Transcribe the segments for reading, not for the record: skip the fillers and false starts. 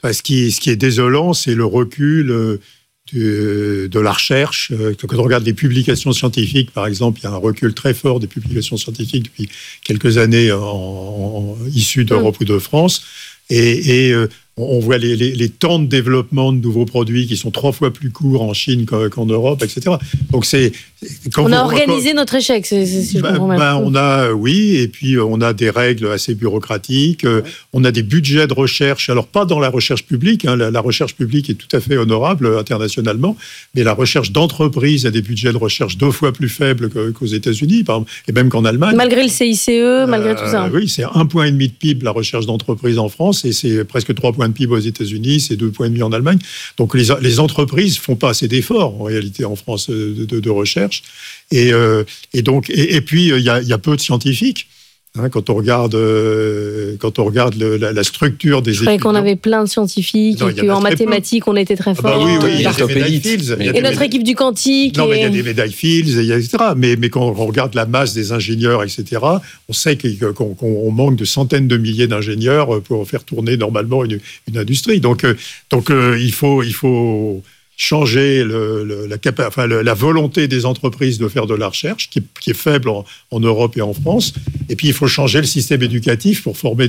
ce qui est désolant, c'est le recul de la recherche. Quand on regarde les publications scientifiques, par exemple, il y a un recul très fort des publications scientifiques depuis quelques années issues d'Europe ou de France. Et on voit les temps de développement de nouveaux produits qui sont 3 fois plus courts en Chine qu'en Europe, etc. Donc on a organisé notre échec, si je comprends bien. Oui, et puis on a des règles assez bureaucratiques. On a des budgets de recherche. Alors pas dans la recherche publique. La recherche publique est tout à fait honorable internationalement, mais la recherche d'entreprise a des budgets de recherche 2 fois plus faibles qu'aux États-Unis, par exemple, et même qu'en Allemagne. Malgré le CICE, malgré tout ça. Oui, c'est 1,5 point de PIB la recherche d'entreprise en France, et c'est presque 3 points de PIB aux États-Unis, c'est 2,5 points en Allemagne. Donc les entreprises font pas assez d'efforts en réalité en France de recherche. Et puis il y a peu de scientifiques. Quand on regarde la structure des étudiants. Je croyais qu'on avait plein de scientifiques, et qu'en mathématiques, on était très fort. Oui, il y a des médailles Fields. Et notre équipe du quantique. Non, mais il y a des médailles Fields, etc. Mais quand on regarde la masse des ingénieurs, etc., on sait qu'on manque de centaines de milliers d'ingénieurs pour faire tourner normalement une industrie. Donc il faut changer la volonté des entreprises de faire de la recherche, qui est faible en Europe et en France. Et puis, il faut changer le système éducatif pour former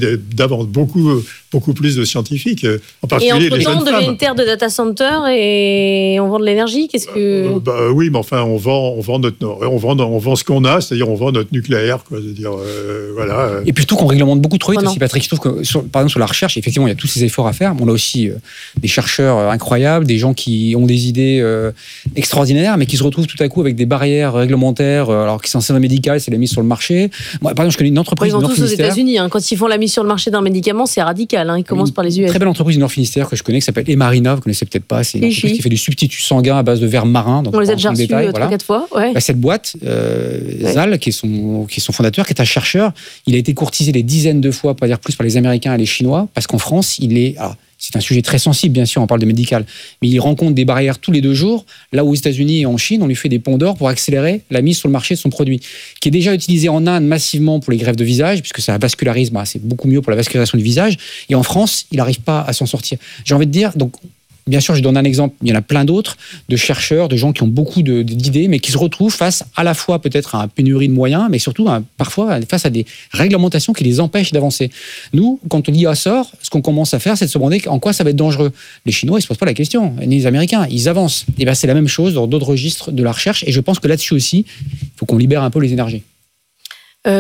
beaucoup plus de scientifiques, en particulier les jeunes femmes. Et entre-temps, on devient une terre de data center et on vend de l'énergie. Qu'est-ce que... oui, mais enfin, on vend ce qu'on a, c'est-à-dire on vend notre nucléaire, quoi. C'est-à-dire, voilà. Et puis surtout qu'on réglemente beaucoup trop vite aussi, Patrick. Je trouve que, par exemple, sur la recherche, effectivement, il y a tous ces efforts à faire. Mais on a aussi des chercheurs incroyables, des gens qui ont des idées extraordinaires, mais qui se retrouvent tout à coup avec des barrières réglementaires, alors qu'ils sont censés dans le médical, c'est la mise sur le marché. Moi, par exemple, je connais une entreprise du Nord Finistère. Ils vont tous aux États-Unis. Quand ils font la mise sur le marché d'un médicament, c'est radical. Ils commencent par les US. Très belle entreprise du Nord Finistère que je connais, qui s'appelle Emarina. Vous connaissez peut-être pas. C'est une entreprise qui fait du substitut sanguin à base de verre marin. Donc on les a déjà reçus 3-4 fois. Ouais. Cette boîte, Zal, qui est son fondateur, qui est un chercheur, il a été courtisé des dizaines de fois, pas dire plus, par les Américains et les Chinois, parce qu'en France, c'est un sujet très sensible, bien sûr, on parle de médical, mais il rencontre des barrières tous les 2 jours. Là où aux États-Unis et en Chine, on lui fait des ponts d'or pour accélérer la mise sur le marché de son produit, qui est déjà utilisé en Inde massivement pour les greffes de visage, puisque ça vascularise, c'est beaucoup mieux pour la vascularisation du visage. Et en France, il n'arrive pas à s'en sortir. J'ai envie de dire, donc, bien sûr, je donne un exemple, il y en a plein d'autres, de chercheurs, de gens qui ont beaucoup d'idées, mais qui se retrouvent face à la fois peut-être à une pénurie de moyens, mais surtout parfois face à des réglementations qui les empêchent d'avancer. Nous, quand l'IA sort, ce qu'on commence à faire, c'est de se demander en quoi ça va être dangereux. Les Chinois, ils ne se posent pas la question, ni les Américains, ils avancent. Et bien, c'est la même chose dans d'autres registres de la recherche, et je pense que là-dessus aussi, il faut qu'on libère un peu les énergies. Anthony ?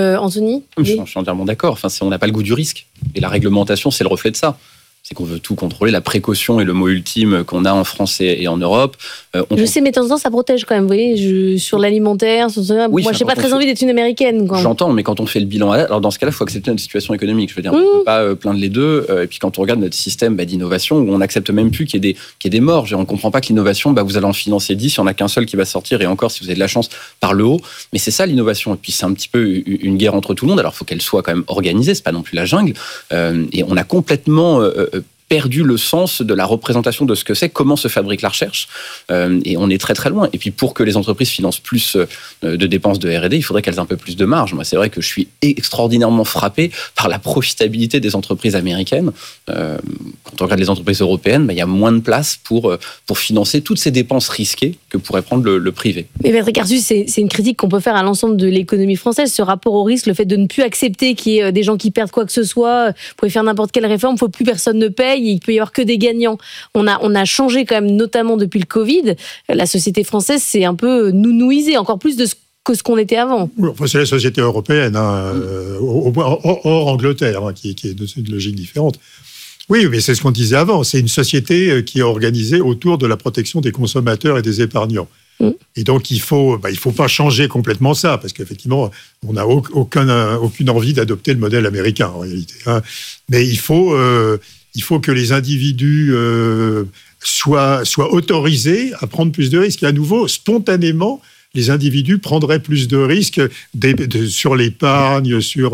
Je suis entièrement d'accord. On n'a pas le goût du risque. Et la réglementation, c'est le reflet de ça. C'est qu'on veut tout contrôler. La précaution est le mot ultime qu'on a en France et en Europe. Je sais, mais de temps en temps, ça protège quand même. Vous voyez, sur l'alimentaire, moi, je n'ai pas très envie d'être une Américaine. J'entends, mais quand on fait le bilan, alors dans ce cas-là, il faut accepter notre situation économique. Je veux dire, on ne peut pas plaindre les deux. Et puis quand on regarde notre système d'innovation, où on n'accepte même plus qu'il y ait des morts. On ne comprend pas que l'innovation, vous allez en financer 10, il n'y en a qu'un seul qui va sortir, et encore, si vous avez de la chance, par le haut. Mais c'est ça l'innovation. Et puis c'est un petit peu une guerre entre tout le monde. Alors il faut qu'elle soit quand même organisée, ce n'est pas non plus la jungle. Et on a complètement perdu le sens de la représentation de ce que c'est, comment se fabrique la recherche, et on est très très loin. Et puis pour que les entreprises financent plus de dépenses de R&D, il faudrait qu'elles aient un peu plus de marge. Moi, c'est vrai que je suis extraordinairement frappé par la profitabilité des entreprises américaines. Quand on regarde les entreprises européennes, il y a moins de place pour financer toutes ces dépenses risquées que pourrait prendre le privé. Mais Patrick Artus, c'est une critique qu'on peut faire à l'ensemble de l'économie française, ce rapport au risque, le fait de ne plus accepter qu'il y ait des gens qui perdent quoi que ce soit. Vous pouvez faire n'importe quelle réforme, il ne faut plus personne ne paye. Il peut y avoir que des gagnants. On a changé quand même, notamment depuis le Covid. La société française s'est un peu nounouisée, encore plus que ce qu'on était avant. Oui, c'est la société européenne, hors Angleterre, qui est une logique différente. Oui, mais c'est ce qu'on disait avant. C'est une société qui est organisée autour de la protection des consommateurs et des épargnants. Et donc, il faut pas changer complètement ça, parce qu'effectivement, on n'a aucune envie d'adopter le modèle américain, en réalité. Mais il faut que les individus soient autorisés à prendre plus de risques. Et à nouveau, spontanément, les individus prendraient plus de risques sur l'épargne, sur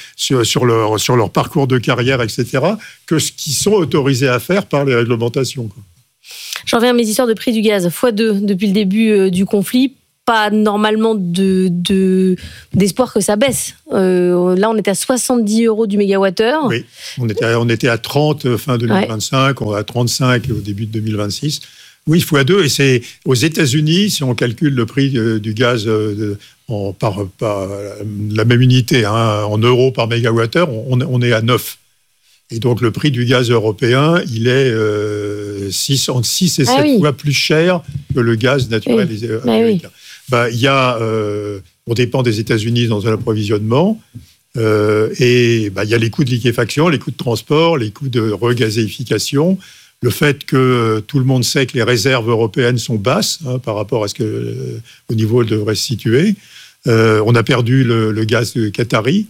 leur parcours de carrière, etc., que ce qu'ils sont autorisés à faire par les réglementations. J'en reviens à mes histoires de prix du gaz, x2 depuis le début du conflit. pas normalement d'espoir que ça baisse. Là, on était à 70 € du mégawattheure. Oui, on était à 30 fin 2025, on est à 35 au début de 2026. Oui, x2, et c'est aux États-Unis, si on calcule le prix du gaz par la même unité, en euros par mégawattheure, on est à 9. Et donc, le prix du gaz européen, il est entre 6 et 7 fois plus cher que le gaz naturel américain. Il y a, on dépend des États-Unis dans un approvisionnement, et il y a les coûts de liquéfaction, les coûts de transport, les coûts de regazéification, le fait que tout le monde sait que les réserves européennes sont basses par rapport à ce que au niveau devrait se situer. On a perdu le gaz qatari,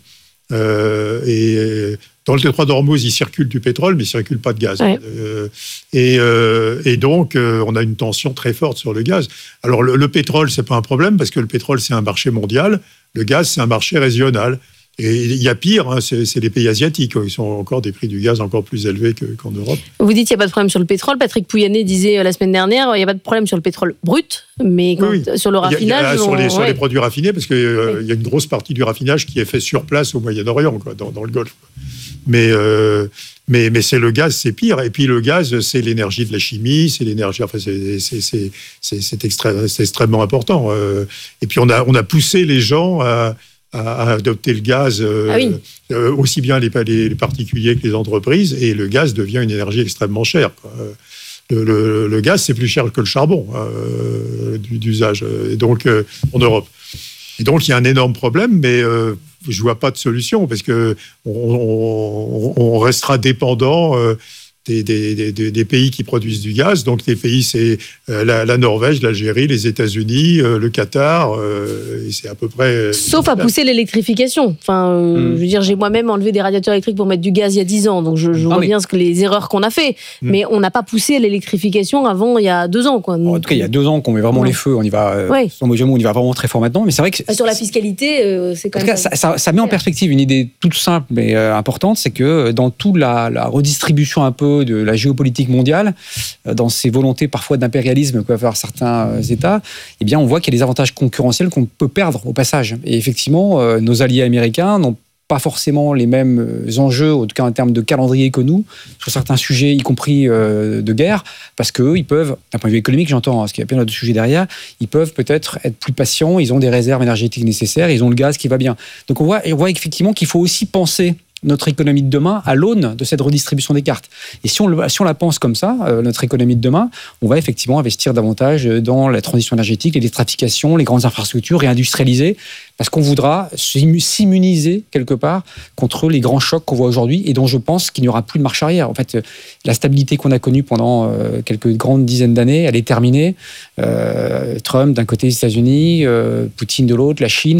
et dans le détroit d'Ormuz, il circule du pétrole, mais il ne circule pas de gaz. Ouais. Et donc, on a une tension très forte sur le gaz. Alors, le pétrole, ce n'est pas un problème, parce que le pétrole, c'est un marché mondial. Le gaz, c'est un marché régional. Et il y a pire, c'est les pays asiatiques. Ils ont encore des prix du gaz encore plus élevés qu'en Europe. Vous dites qu'il n'y a pas de problème sur le pétrole. Patrick Pouyanné disait la semaine dernière il n'y a pas de problème sur le pétrole brut, mais sur le raffinage... Sur les produits raffinés, parce qu'il y a une grosse partie du raffinage qui est fait sur place au Moyen-Orient, dans le Golfe. Mais c'est le gaz, c'est pire. Et puis le gaz, c'est l'énergie de la chimie, c'est l'énergie... Enfin, c'est extrêmement important. Et puis on a poussé les gens à adopter le gaz, aussi bien les particuliers que les entreprises, et le gaz devient une énergie extrêmement chère. Le gaz, c'est plus cher que le charbon d'usage, et donc en Europe. Et donc il y a un énorme problème, mais je vois pas de solution, parce que on restera dépendant des pays qui produisent du gaz. Donc les pays, c'est la Norvège, l'Algérie, les États-Unis, le Qatar, et c'est à peu près... Sauf à pousser l'électrification. Enfin, je veux dire, j'ai moi-même enlevé des radiateurs électriques pour mettre du gaz il y a 10 ans, donc je vois bien les erreurs qu'on a fait. Mais on n'a pas poussé l'électrification avant il y a 2 ans. Quoi. En tout cas, il y a 2 ans qu'on met vraiment les feux, on y va, on y va vraiment très fort maintenant. Mais c'est vrai que... Sur la fiscalité, c'est quand même... Ça met en perspective une idée toute simple mais importante, c'est que dans toute la redistribution un peu de la géopolitique mondiale, dans ces volontés parfois d'impérialisme que peuvent avoir certains États, eh bien, on voit qu'il y a des avantages concurrentiels qu'on peut perdre au passage. Et effectivement, nos alliés américains n'ont pas forcément les mêmes enjeux, en tout cas en termes de calendrier que nous, sur certains sujets, y compris de guerre, parce qu'eux, ils peuvent, d'un point de vue économique, j'entends, parce qu'il y a plein d'autres sujets derrière, ils peuvent peut-être être plus patients, ils ont des réserves énergétiques nécessaires, ils ont le gaz qui va bien. Donc on voit effectivement qu'il faut aussi penser notre économie de demain à l'aune de cette redistribution des cartes. Et si on la pense comme ça, notre économie de demain, on va effectivement investir davantage dans la transition énergétique, l'électrification, les grandes infrastructures, réindustrialiser, parce qu'on voudra s'immuniser quelque part contre les grands chocs qu'on voit aujourd'hui et dont je pense qu'il n'y aura plus de marche arrière. En fait, la stabilité qu'on a connue pendant quelques grandes dizaines d'années, elle est terminée. Trump d'un côté, les États-Unis, Poutine de l'autre, la Chine.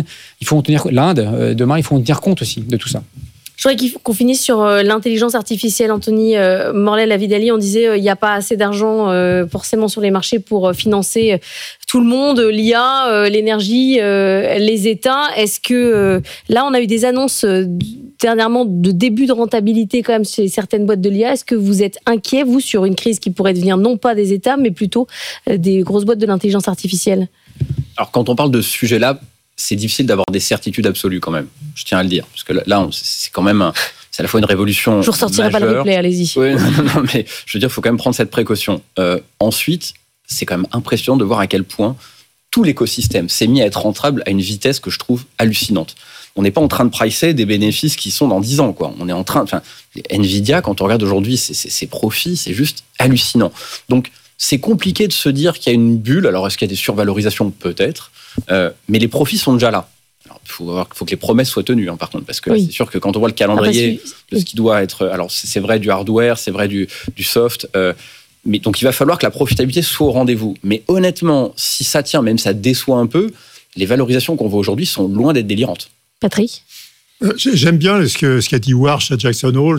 L'Inde, demain, il faut en tenir compte aussi de tout ça. Je voudrais qu'on finisse sur l'intelligence artificielle. Anthony Morlet-Lavidali, on disait il n'y a pas assez d'argent forcément sur les marchés pour financer tout le monde, l'IA, l'énergie, les États. Est-ce que là, on a eu des annonces dernièrement de début de rentabilité quand même chez certaines boîtes de l'IA. Est-ce que vous êtes inquiet, vous, sur une crise qui pourrait venir non pas des États, mais plutôt des grosses boîtes de l'intelligence artificielle ? Alors, quand on parle de ce sujet-là, c'est difficile d'avoir des certitudes absolues quand même, je tiens à le dire. Parce que là, c'est quand même c'est à la fois une révolution je ne ressortirai pas le replay, allez-y. Oui, non, mais je veux dire, il faut quand même prendre cette précaution. Ensuite, c'est quand même impressionnant de voir à quel point tout l'écosystème s'est mis à être rentable à une vitesse que je trouve hallucinante. On n'est pas en train de pricer des bénéfices qui sont dans 10 ans, quoi. On est en train... Enfin, Nvidia, quand on regarde aujourd'hui ses profits, c'est juste hallucinant. Donc, c'est compliqué de se dire qu'il y a une bulle. Alors, est-ce qu'il y a des survalorisations ? Peut-être. Mais les profits sont déjà là. Il faut que les promesses soient tenues, par contre, parce que c'est sûr que quand on voit le calendrier de ce qui doit être... Alors, c'est vrai du hardware, c'est vrai du soft, mais donc il va falloir que la profitabilité soit au rendez-vous. Mais honnêtement, si ça tient, même ça déçoit un peu, les valorisations qu'on voit aujourd'hui sont loin d'être délirantes. Patrick ? J'aime bien ce qu'a dit Warsh à Jackson Hole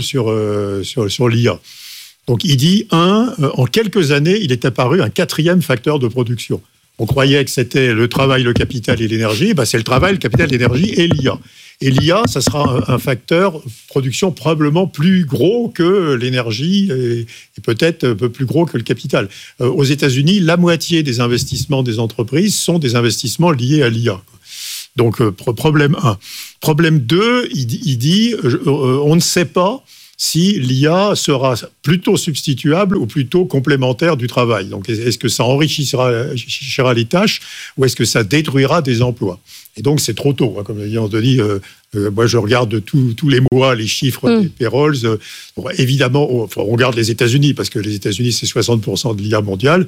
sur l'IA. Donc, il dit, en quelques années, il est apparu un 4e facteur de production. on croyait que c'était le travail, le capital et l'énergie. C'est le travail, le capital, l'énergie et l'IA. Et l'IA, ça sera un facteur production probablement plus gros que l'énergie et peut-être un peu plus gros que le capital. Aux États-Unis, la moitié des investissements des entreprises sont des investissements liés à l'IA. Donc, problème 1. Problème 2, il dit, on ne sait pas si l'IA sera plutôt substituable ou plutôt complémentaire du travail. Donc, est-ce que ça enrichira les tâches ou est-ce que ça détruira des emplois ? Et donc, c'est trop tôt. Comme on te dit, moi, je regarde tous les mois les chiffres des payrolls. Évidemment, on regarde les États-Unis, parce que les États-Unis, c'est 60% de l'IA mondiale.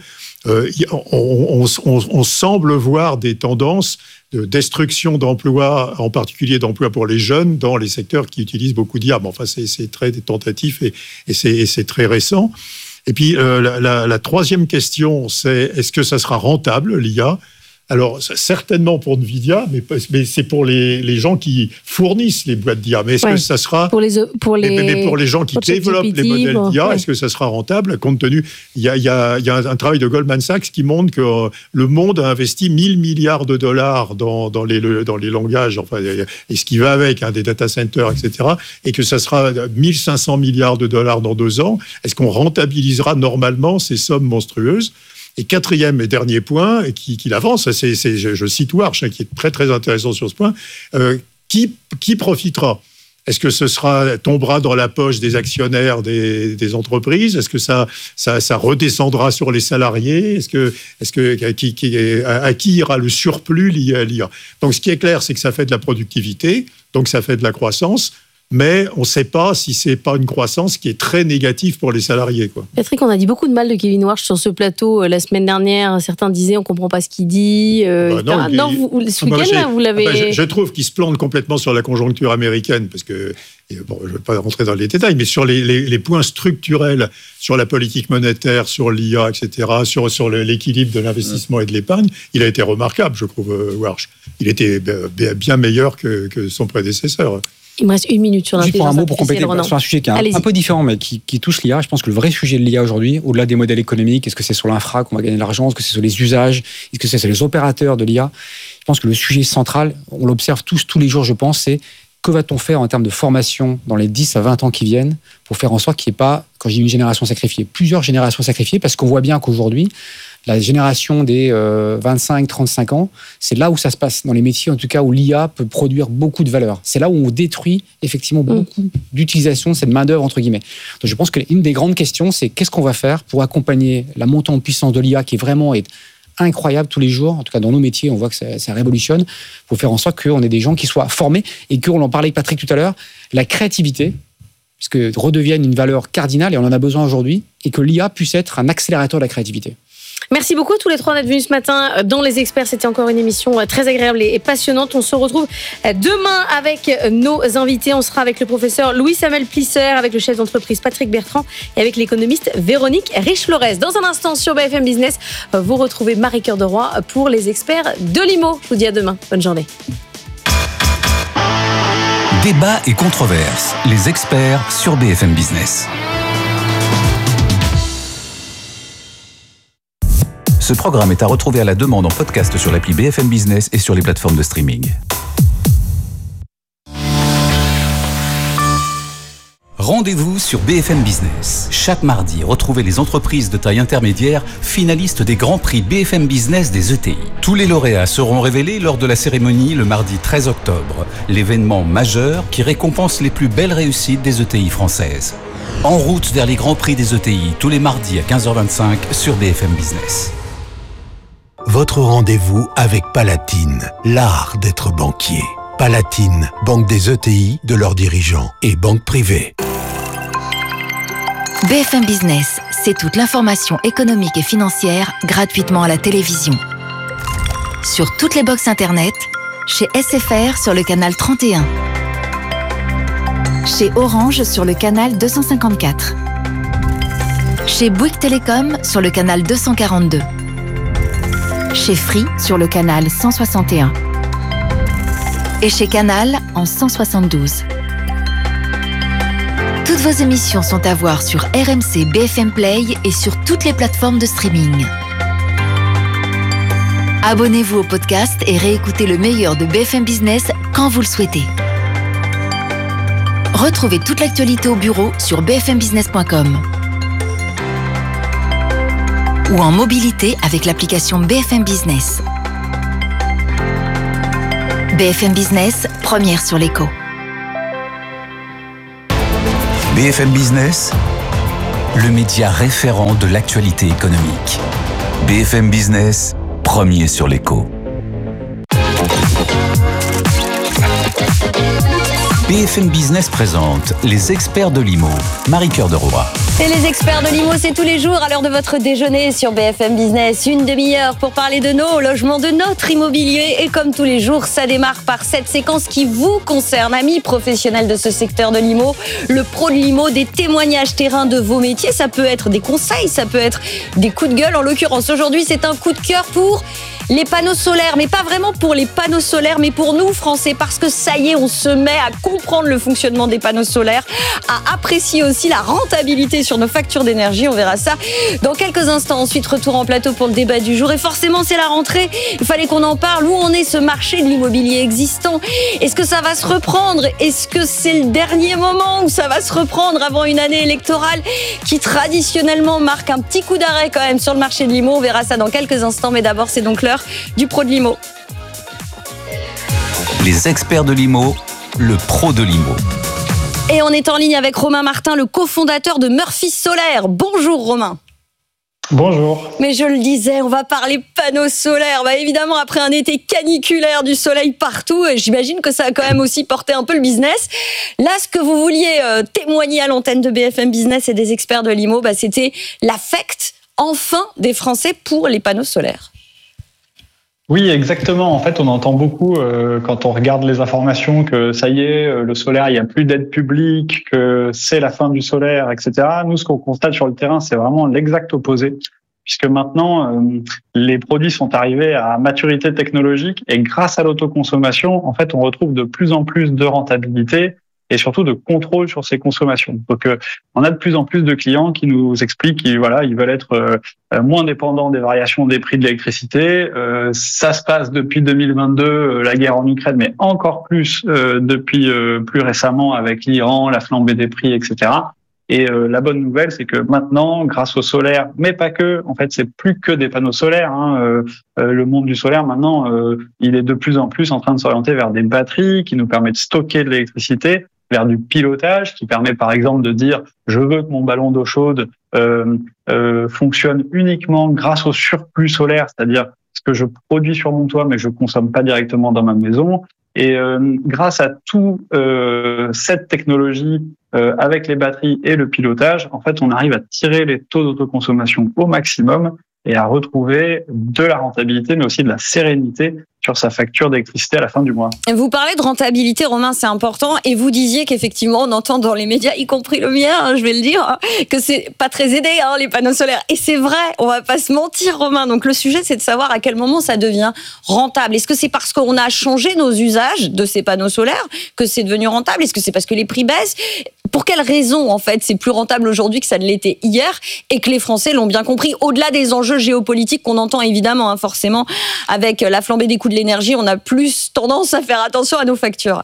On semble voir des tendances de destruction d'emplois, en particulier d'emplois pour les jeunes, dans les secteurs qui utilisent beaucoup d'IA. Enfin, c'est très tentatif et c'est très récent. Et puis, la troisième question, c'est est-ce que ça sera rentable, l'IA ? Alors, certainement pour Nvidia, mais c'est pour les gens qui fournissent les boîtes d'IA. Mais est-ce que ça sera... Pour les gens qui développent les modèles d'IA, est-ce que ça sera rentable ? Compte tenu... Il y a un travail de Goldman Sachs qui montre que le monde a investi 1000 milliards de dollars dans les langages, et ce qui va avec, des data centers, etc., et que ça sera 1500 milliards de dollars dans 2 ans. Est-ce qu'on rentabilisera normalement ces sommes monstrueuses ? Et quatrième et dernier point, qu'il avance, je cite Warsh, qui est très très intéressant sur ce point, qui profitera ? Est-ce que ce tombera dans la poche des actionnaires des entreprises ? Est-ce que ça redescendra sur les salariés ? À qui ira le surplus lié à l'IA ? Donc ce qui est clair, c'est que ça fait de la productivité, donc ça fait de la croissance. Mais on ne sait pas si ce n'est pas une croissance qui est très négative pour les salariés. Patrick, on a dit beaucoup de mal de Kevin Warsh sur ce plateau la semaine dernière. Certains disaient on ne comprend pas ce qu'il dit. Ce week-end, vous l'avez... Je trouve qu'il se plante complètement sur la conjoncture américaine, parce que, je ne vais pas rentrer dans les détails, mais sur les points structurels, sur la politique monétaire, sur l'IA, etc., sur l'équilibre de l'investissement et de l'épargne, il a été remarquable, je trouve, Warsh. Il était bien meilleur que son prédécesseur. Il me reste 1 minute sur l'intelligence artificielle. Un mot pour compléter sur un sujet qui est un peu différent, mais qui touche l'IA. Je pense que le vrai sujet de l'IA aujourd'hui, au-delà des modèles économiques, est-ce que c'est sur l'infra qu'on va gagner de l'argent, est-ce que c'est sur les usages, est-ce que c'est sur les opérateurs de l'IA ? Je pense que le sujet central, on l'observe tous les jours, je pense, c'est que va-t-on faire en termes de formation dans les 10 à 20 ans qui viennent pour faire en sorte qu'il n'y ait pas, quand je dis une génération sacrifiée, plusieurs générations sacrifiées, parce qu'on voit bien qu'aujourd'hui, la génération des 25-35 ans, c'est là où ça se passe, dans les métiers en tout cas où l'IA peut produire beaucoup de valeur. C'est là où on détruit effectivement beaucoup d'utilisation de cette main-d'œuvre, entre guillemets. Donc je pense qu'une des grandes questions, c'est qu'est-ce qu'on va faire pour accompagner la montée en puissance de l'IA qui est vraiment incroyable tous les jours. En tout cas, dans nos métiers, on voit que ça révolutionne pour faire en sorte qu'on ait des gens qui soient formés et qu'on en parlait avec Patrick tout à l'heure, la créativité, puisque redevienne une valeur cardinale et on en a besoin aujourd'hui, et que l'IA puisse être un accélérateur de la créativité. Merci beaucoup à tous les trois d'être venus ce matin dans Les Experts. C'était encore une émission très agréable et passionnante. On se retrouve demain avec nos invités. On sera avec le professeur Louis-Samuel Plisser, avec le chef d'entreprise Patrick Bertrand et avec l'économiste Véronique Riche-Flores. Dans un instant sur BFM Business, vous retrouvez Marie-Cœur de Roy pour Les Experts de l'IMO. Je vous dis à demain. Bonne journée. Débat et controverses. Les Experts sur BFM Business. Ce programme est à retrouver à la demande en podcast sur l'appli BFM Business et sur les plateformes de streaming. Rendez-vous sur BFM Business. Chaque mardi, retrouvez les entreprises de taille intermédiaire finalistes des Grands Prix BFM Business des ETI. Tous les lauréats seront révélés lors de la cérémonie le mardi 13 octobre, l'événement majeur qui récompense les plus belles réussites des ETI françaises. En route vers les Grands Prix des ETI, tous les mardis à 15h25 sur BFM Business. Votre rendez-vous avec Palatine, l'art d'être banquier. Palatine, banque des ETI, de leurs dirigeants et banque privée. BFM Business, c'est toute l'information économique et financière gratuitement à la télévision. Sur toutes les box internet, chez SFR sur le canal 31. Chez Orange sur le canal 254. Chez Bouygues Télécom sur le canal 242. Chez Free sur le canal 161. Et chez Canal en 172. Toutes vos émissions sont à voir sur RMC BFM Play et sur toutes les plateformes de streaming. Abonnez-vous au podcast et réécoutez le meilleur de BFM Business quand vous le souhaitez. Retrouvez toute l'actualité au bureau sur bfmbusiness.com ou en mobilité avec l'application BFM Business. BFM Business, première sur l'écho. BFM Business, le média référent de l'actualité économique. BFM Business, premier sur l'écho. BFM Business présente les experts de l'IMO. Marie-Cœur de Roy. Et les experts de l'IMO, c'est tous les jours à l'heure de votre déjeuner sur BFM Business. Une demi-heure pour parler de nos logements, de notre immobilier. Et comme tous les jours, ça démarre par cette séquence qui vous concerne, amis professionnels de ce secteur de l'IMO. Le pro de l'IMO, des témoignages terrain de vos métiers. Ça peut être des conseils, ça peut être des coups de gueule. En l'occurrence, aujourd'hui, c'est un coup de cœur pour les panneaux solaires, mais pas vraiment pour les panneaux solaires, mais pour nous, Français, parce que ça y est, on se met à comprendre le fonctionnement des panneaux solaires, à apprécier aussi la rentabilité sur nos factures d'énergie. On verra ça dans quelques instants. Ensuite, retour en plateau pour le débat du jour. Et forcément, c'est la rentrée. Il fallait qu'on en parle. Où en est ce marché de l'immobilier existant? Est-ce que ça va se reprendre? Est-ce que c'est le dernier moment où ça va se reprendre avant une année électorale qui traditionnellement marque un petit coup d'arrêt quand même sur le marché de l'IMO? On verra ça dans quelques instants. Mais d'abord, c'est donc l'heure du pro de l'IMO. Les experts de l'IMO, le pro de l'IMO. Et on est en ligne avec Romain Martin, le cofondateur de Murphy Solaire. Bonjour Romain. Bonjour. Mais je le disais, on va parler panneaux solaires. Évidemment, après un été caniculaire, du soleil partout, j'imagine que ça a quand même aussi porté un peu le business. Là, ce que vous vouliez témoigner à l'antenne de BFM Business et des experts de l'IMO, c'était l'affect, enfin, des Français pour les panneaux solaires. Oui, exactement. En fait, on entend beaucoup quand on regarde les informations que ça y est, le solaire, il n'y a plus d'aide publique, que c'est la fin du solaire, etc. Nous, ce qu'on constate sur le terrain, c'est vraiment l'exact opposé, puisque maintenant, les produits sont arrivés à maturité technologique et grâce à l'autoconsommation, en fait, on retrouve de plus en plus de rentabilité et surtout de contrôle sur ces consommations. Donc, on a de plus en plus de clients qui nous expliquent qu'ils ils veulent être moins dépendants des variations des prix de l'électricité. Ça se passe depuis 2022, la guerre en Ukraine, mais encore plus depuis plus récemment avec l'Iran, la flambée des prix, etc. Et la bonne nouvelle, c'est que maintenant, grâce au solaire, mais pas que, en fait, c'est plus que des panneaux solaires. Le monde du solaire, maintenant, il est de plus en plus en train de s'orienter vers des batteries qui nous permettent de stocker de l'électricité, vers du pilotage qui permet par exemple de dire je veux que mon ballon d'eau chaude fonctionne uniquement grâce au surplus solaire, c'est-à-dire ce que je produis sur mon toit mais je consomme pas directement dans ma maison. Et grâce à tout cette technologie avec les batteries et le pilotage, en fait on arrive à tirer les taux d'autoconsommation au maximum et à retrouver de la rentabilité mais aussi de la sérénité sur sa facture d'électricité à la fin du mois. Vous parlez de rentabilité, Romain, c'est important, et vous disiez qu'effectivement, on entend dans les médias, y compris le mien, je vais le dire, que c'est pas très aidé, les panneaux solaires. Et c'est vrai, on va pas se mentir, Romain. Donc le sujet, c'est de savoir à quel moment ça devient rentable. Est-ce que c'est parce qu'on a changé nos usages de ces panneaux solaires que c'est devenu rentable? Est-ce que c'est parce que les prix baissent? Pour quelles raisons, en fait, c'est plus rentable aujourd'hui que ça ne l'était hier et que les Français l'ont bien compris? Au-delà des enjeux géopolitiques qu'on entend évidemment, forcément, avec la flambée des coûts de l'énergie, on a plus tendance à faire attention à nos factures.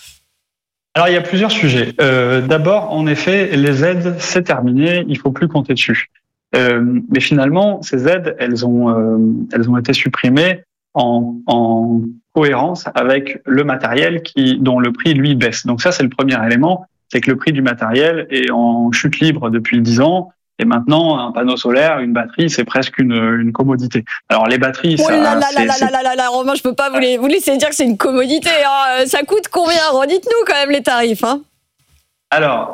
Alors, il y a plusieurs sujets. D'abord, en effet, les aides, c'est terminé, il ne faut plus compter dessus. Mais finalement, ces aides, elles ont été supprimées en cohérence avec le matériel dont le prix, lui, baisse. Donc ça, c'est le premier élément. C'est que le prix du matériel est en chute libre depuis 10 ans. Et maintenant, un panneau solaire, une batterie, c'est presque une commodité. Alors, les batteries, Romain, je peux pas vous laisser dire que c'est une commodité. Ça coûte combien? Redites-nous quand même les tarifs. Alors,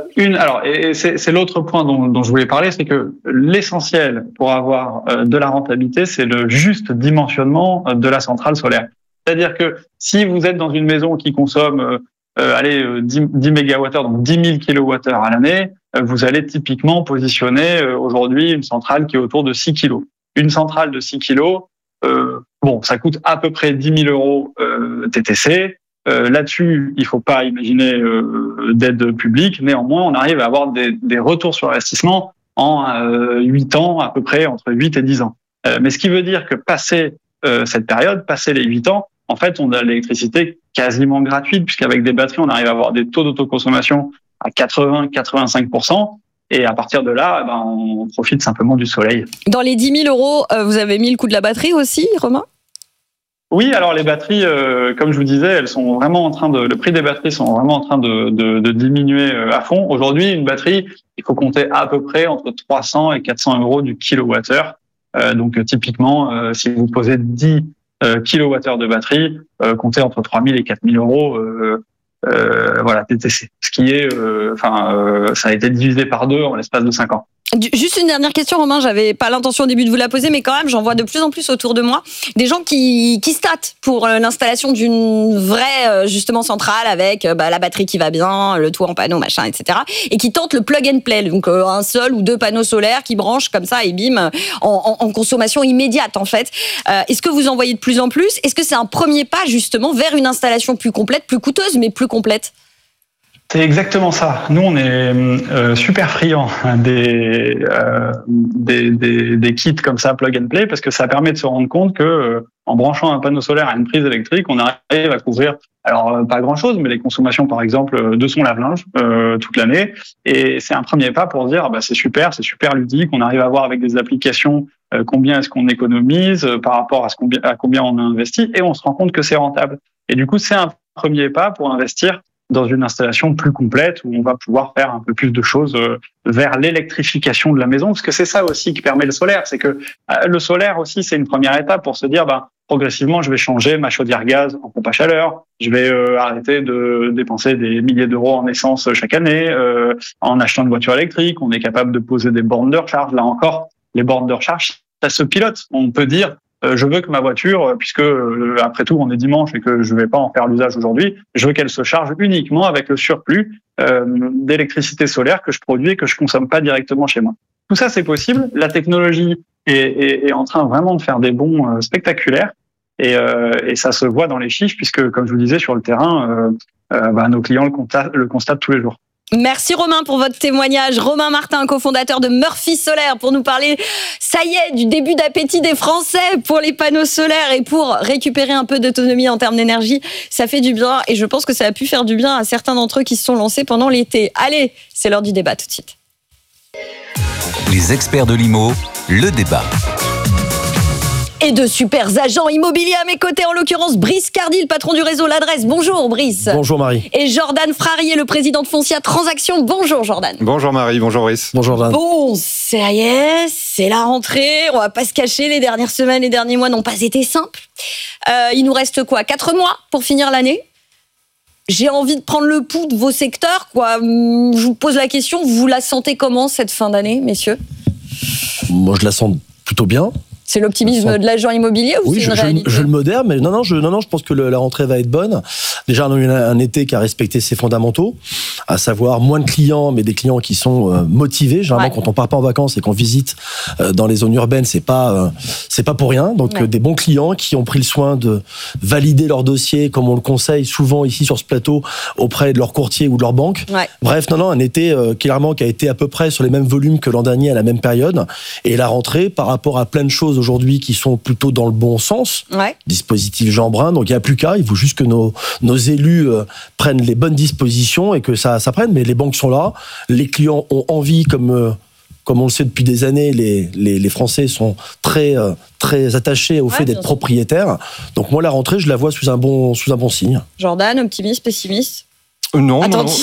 c'est l'autre point dont je voulais parler, c'est que l'essentiel pour avoir de la rentabilité, c'est le juste dimensionnement de la centrale solaire. C'est-à-dire que si vous êtes dans une maison qui consomme 10 mégawattheures, donc 10 000 kilowattheures à l'année, vous allez typiquement positionner aujourd'hui une centrale qui est autour de 6 kilos. Une centrale de 6 kilos, ça coûte à peu près 10 000 euros TTC. Là-dessus, il faut pas imaginer d'aide publique. Néanmoins, on arrive à avoir des retours sur investissement en 8 ans, à peu près entre 8 et 10 ans. Mais ce qui veut dire que passer cette période, passé les 8 ans, en fait, on a l'électricité quasiment gratuite, puisqu'avec des batteries, on arrive à avoir des taux d'autoconsommation à 80-85%. Et à partir de là, on profite simplement du soleil. Dans les 10 000 euros, vous avez mis le coût de la batterie aussi, Romain ? Oui, alors les batteries, comme je vous disais, elles sont vraiment le prix des batteries sont vraiment en train de diminuer à fond. Aujourd'hui, une batterie, il faut compter à peu près entre 300 et 400 euros du kilowattheure. Donc typiquement, si vous posez 10 kilowattheures de batterie, comptez entre 3 000 et 4 000 euros. TTC. Ce qui est, ça a été divisé par 2 en l'espace de 5 ans. Juste une dernière question, Romain. J'avais pas l'intention au début de vous la poser, mais quand même, j'en vois de plus en plus autour de moi des gens qui statent pour l'installation d'une vraie justement centrale avec la batterie qui va bien, le toit en panneau, machin, etc. Et qui tentent le plug and play, donc un seul ou 2 panneaux solaires qui branchent comme ça et bim, en consommation immédiate en fait. Est-ce que vous en voyez de plus en plus ? Est-ce que c'est un premier pas justement vers une installation plus complète, plus coûteuse, mais plus complète ? C'est exactement ça. Nous, on est super friands des kits comme ça, plug and play, parce que ça permet de se rendre compte que en branchant un panneau solaire à une prise électrique, on arrive à couvrir, alors pas grand-chose, mais les consommations, par exemple, de son lave-linge toute l'année. Et c'est un premier pas pour dire, c'est super ludique. On arrive à voir avec des applications combien est-ce qu'on économise par rapport à combien on a investi, et on se rend compte que c'est rentable. Et du coup, c'est un premier pas pour investir dans une installation plus complète où on va pouvoir faire un peu plus de choses vers l'électrification de la maison, parce que c'est ça aussi qui permet le solaire. C'est que le solaire aussi, c'est une première étape pour se dire, progressivement, je vais changer ma chaudière gaz en pompe à chaleur, je vais arrêter de dépenser des milliers d'euros en essence chaque année, en achetant une voiture électrique. On est capable de poser des bornes de recharge. Là encore, les bornes de recharge, ça se pilote. On peut dire, je veux que ma voiture, puisque après tout on est dimanche et que je ne vais pas en faire l'usage aujourd'hui, je veux qu'elle se charge uniquement avec le surplus d'électricité solaire que je produis et que je consomme pas directement chez moi. Tout ça c'est possible. La technologie est en train vraiment de faire des bonds spectaculaires et ça se voit dans les chiffres, puisque comme je vous disais, sur le terrain, nos clients le constatent tous les jours. Merci Romain pour votre témoignage. Romain Martin, cofondateur de Murphy Solaire, pour nous parler, ça y est, du début d'appétit des Français pour les panneaux solaires et pour récupérer un peu d'autonomie en termes d'énergie. Ça fait du bien et je pense que ça a pu faire du bien à certains d'entre eux qui se sont lancés pendant l'été. Allez, c'est l'heure du débat tout de suite. Les experts de l'IMO, le débat. Et de super agents immobiliers à mes côtés, en l'occurrence Brice Cardi, le patron du réseau L'Adresse. Bonjour Brice. Bonjour Marie. Et Jordan Frarier, le président de Foncia Transactions. Bonjour Jordan. Bonjour Marie, bonjour Brice. Bonjour Jordan. Bon, ça y est, c'est la rentrée. On va pas se cacher, les dernières semaines, les derniers mois n'ont pas été simples. Il nous reste 4 mois pour finir l'année. J'ai envie de prendre le pouls de vos secteurs, Je vous pose la question, vous la sentez comment cette fin d'année, messieurs ? Moi, je la sens plutôt bien. C'est l'optimisme de l'agent immobilier ou oui, c'est une réalité ? je le modère, mais non, je pense que la rentrée va être bonne. Déjà, on a eu un été qui a respecté ses fondamentaux, à savoir moins de clients, mais des clients qui sont motivés. Généralement, quand on part pas en vacances et qu'on visite dans les zones urbaines, c'est pas pour rien. Donc, des bons clients qui ont pris le soin de valider leur dossier, comme on le conseille souvent ici sur ce plateau, auprès de leur courtier ou de leur banque. Ouais. Bref, un été clairement qui a été à peu près sur les mêmes volumes que l'an dernier à la même période. Et la rentrée, par rapport à plein de choses aujourd'hui qui sont plutôt dans le bon sens. Dispositif Jeanbrun, donc il n'y a plus qu'à, il faut juste que nos élus prennent les bonnes dispositions et que ça prenne, mais les banques sont là, les clients ont envie, comme on le sait depuis des années, les Français sont très attachés au fait d'être propriétaires. Donc moi, la rentrée, je la vois sous un bon signe. Jordan, optimiste, pessimiste ? Non,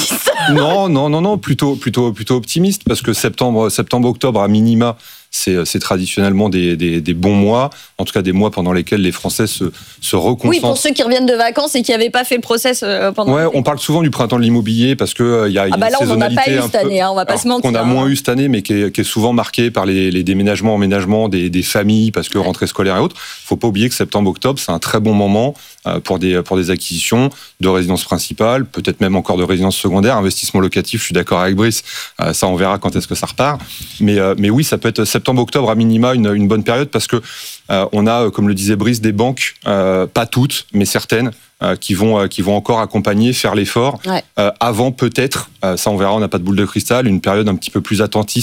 plutôt optimiste, parce que septembre, octobre à minima, c'est traditionnellement des bons mois, en tout cas des mois pendant lesquels les Français se reconcentrent. Oui, pour ceux qui reviennent de vacances et qui n'avaient pas fait le process pendant l'été. On parle souvent du printemps de l'immobilier parce que il y a une saisonnalité on n'en a pas eu cette année, on va pas se mentir. Qu'on a moins eu cette année, mais qui est souvent marquée par les déménagements, emménagements des familles, parce que rentrée scolaire et autres. Faut pas oublier que septembre-octobre, c'est un très bon moment pour des acquisitions de résidences principales, peut-être même encore de résidences secondaires, investissement locatif. Je suis d'accord avec Brice. Ça, on verra quand est-ce que ça repart. Mais oui, ça peut être septembre-octobre à minima une bonne période, parce que on a, comme le disait Brice, des banques, pas toutes, mais certaines, qui vont encore accompagner, faire l'effort, avant peut-être, ça on verra, on n'a pas de boule de cristal, une période un petit peu plus attentiste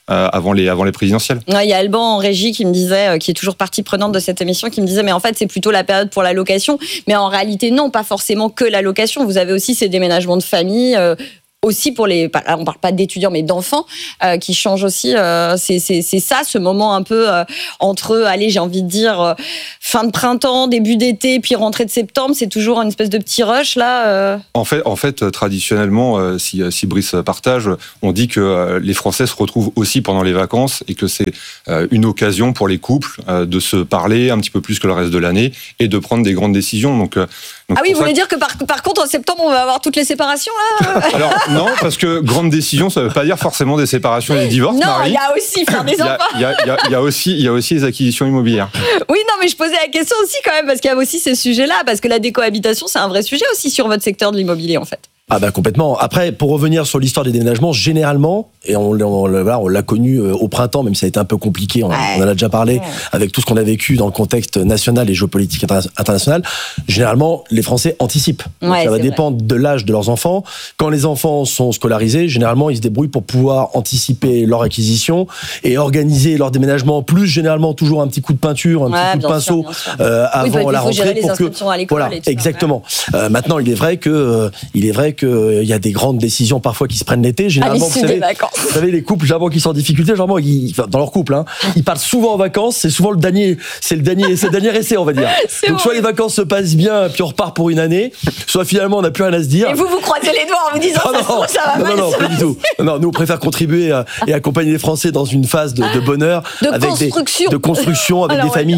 avant les présidentielles. Il y a Alban en régie qui me disait, qui est toujours partie prenante de cette émission, qui me disait mais en fait c'est plutôt la période pour la location. Mais en réalité non, pas forcément que la location. Vous avez aussi ces déménagements de famille. Aussi pour les, là on parle pas d'étudiants mais d'enfants qui changent aussi. C'est ça, ce moment un peu entre, allez, j'ai envie de dire fin de printemps, début d'été, puis rentrée de septembre. C'est toujours une espèce de petit rush là. En fait, traditionnellement, si Brice partage, on dit que les Français se retrouvent aussi pendant les vacances et que c'est une occasion pour les couples de se parler un petit peu plus que le reste de l'année et de prendre des grandes décisions. Donc ah oui, vous voulez dire que par contre en septembre on va avoir toutes les séparations là Alors non, parce que grande décision, ça ne veut pas dire forcément des séparations et des divorces. Non, Marie. il y a aussi faire des enfants. Il y a aussi les acquisitions immobilières. Oui, non, mais je posais la question aussi quand même parce qu'il y a aussi ces sujets-là, parce que la décohabitation c'est un vrai sujet aussi sur votre secteur de l'immobilier en fait. Ah bah complètement. Après, pour revenir sur l'histoire des déménagements, généralement, et on l'a connu au printemps, même si ça a été un peu compliqué, on en a déjà parlé, avec tout ce qu'on a vécu dans le contexte national et géopolitique international, généralement, les Français anticipent. Donc, ça va dépendre de l'âge de leurs enfants. Quand les enfants sont scolarisés, généralement, ils se débrouillent pour pouvoir anticiper leur acquisition et organiser leur déménagement, plus généralement toujours un petit coup de peinture, un petit coup de pinceau avant la rentrée. Pour que, voilà, exactement. Maintenant, il est vrai qu'il y a des grandes décisions parfois qui se prennent l'été. Généralement, vous savez, les couples, généralement, qui sont en difficulté, généralement, dans leur couple, ils partent souvent en vacances. C'est souvent le dernier essai, on va dire. Donc, soit les vacances se passent bien, puis on repart pour une année, soit finalement, on n'a plus rien à se dire. Et vous croisez les doigts en vous disant ça va mal. Non, pas du tout. Non, nous, on préfère contribuer et accompagner les Français dans une phase de bonheur, de construction, avec des familles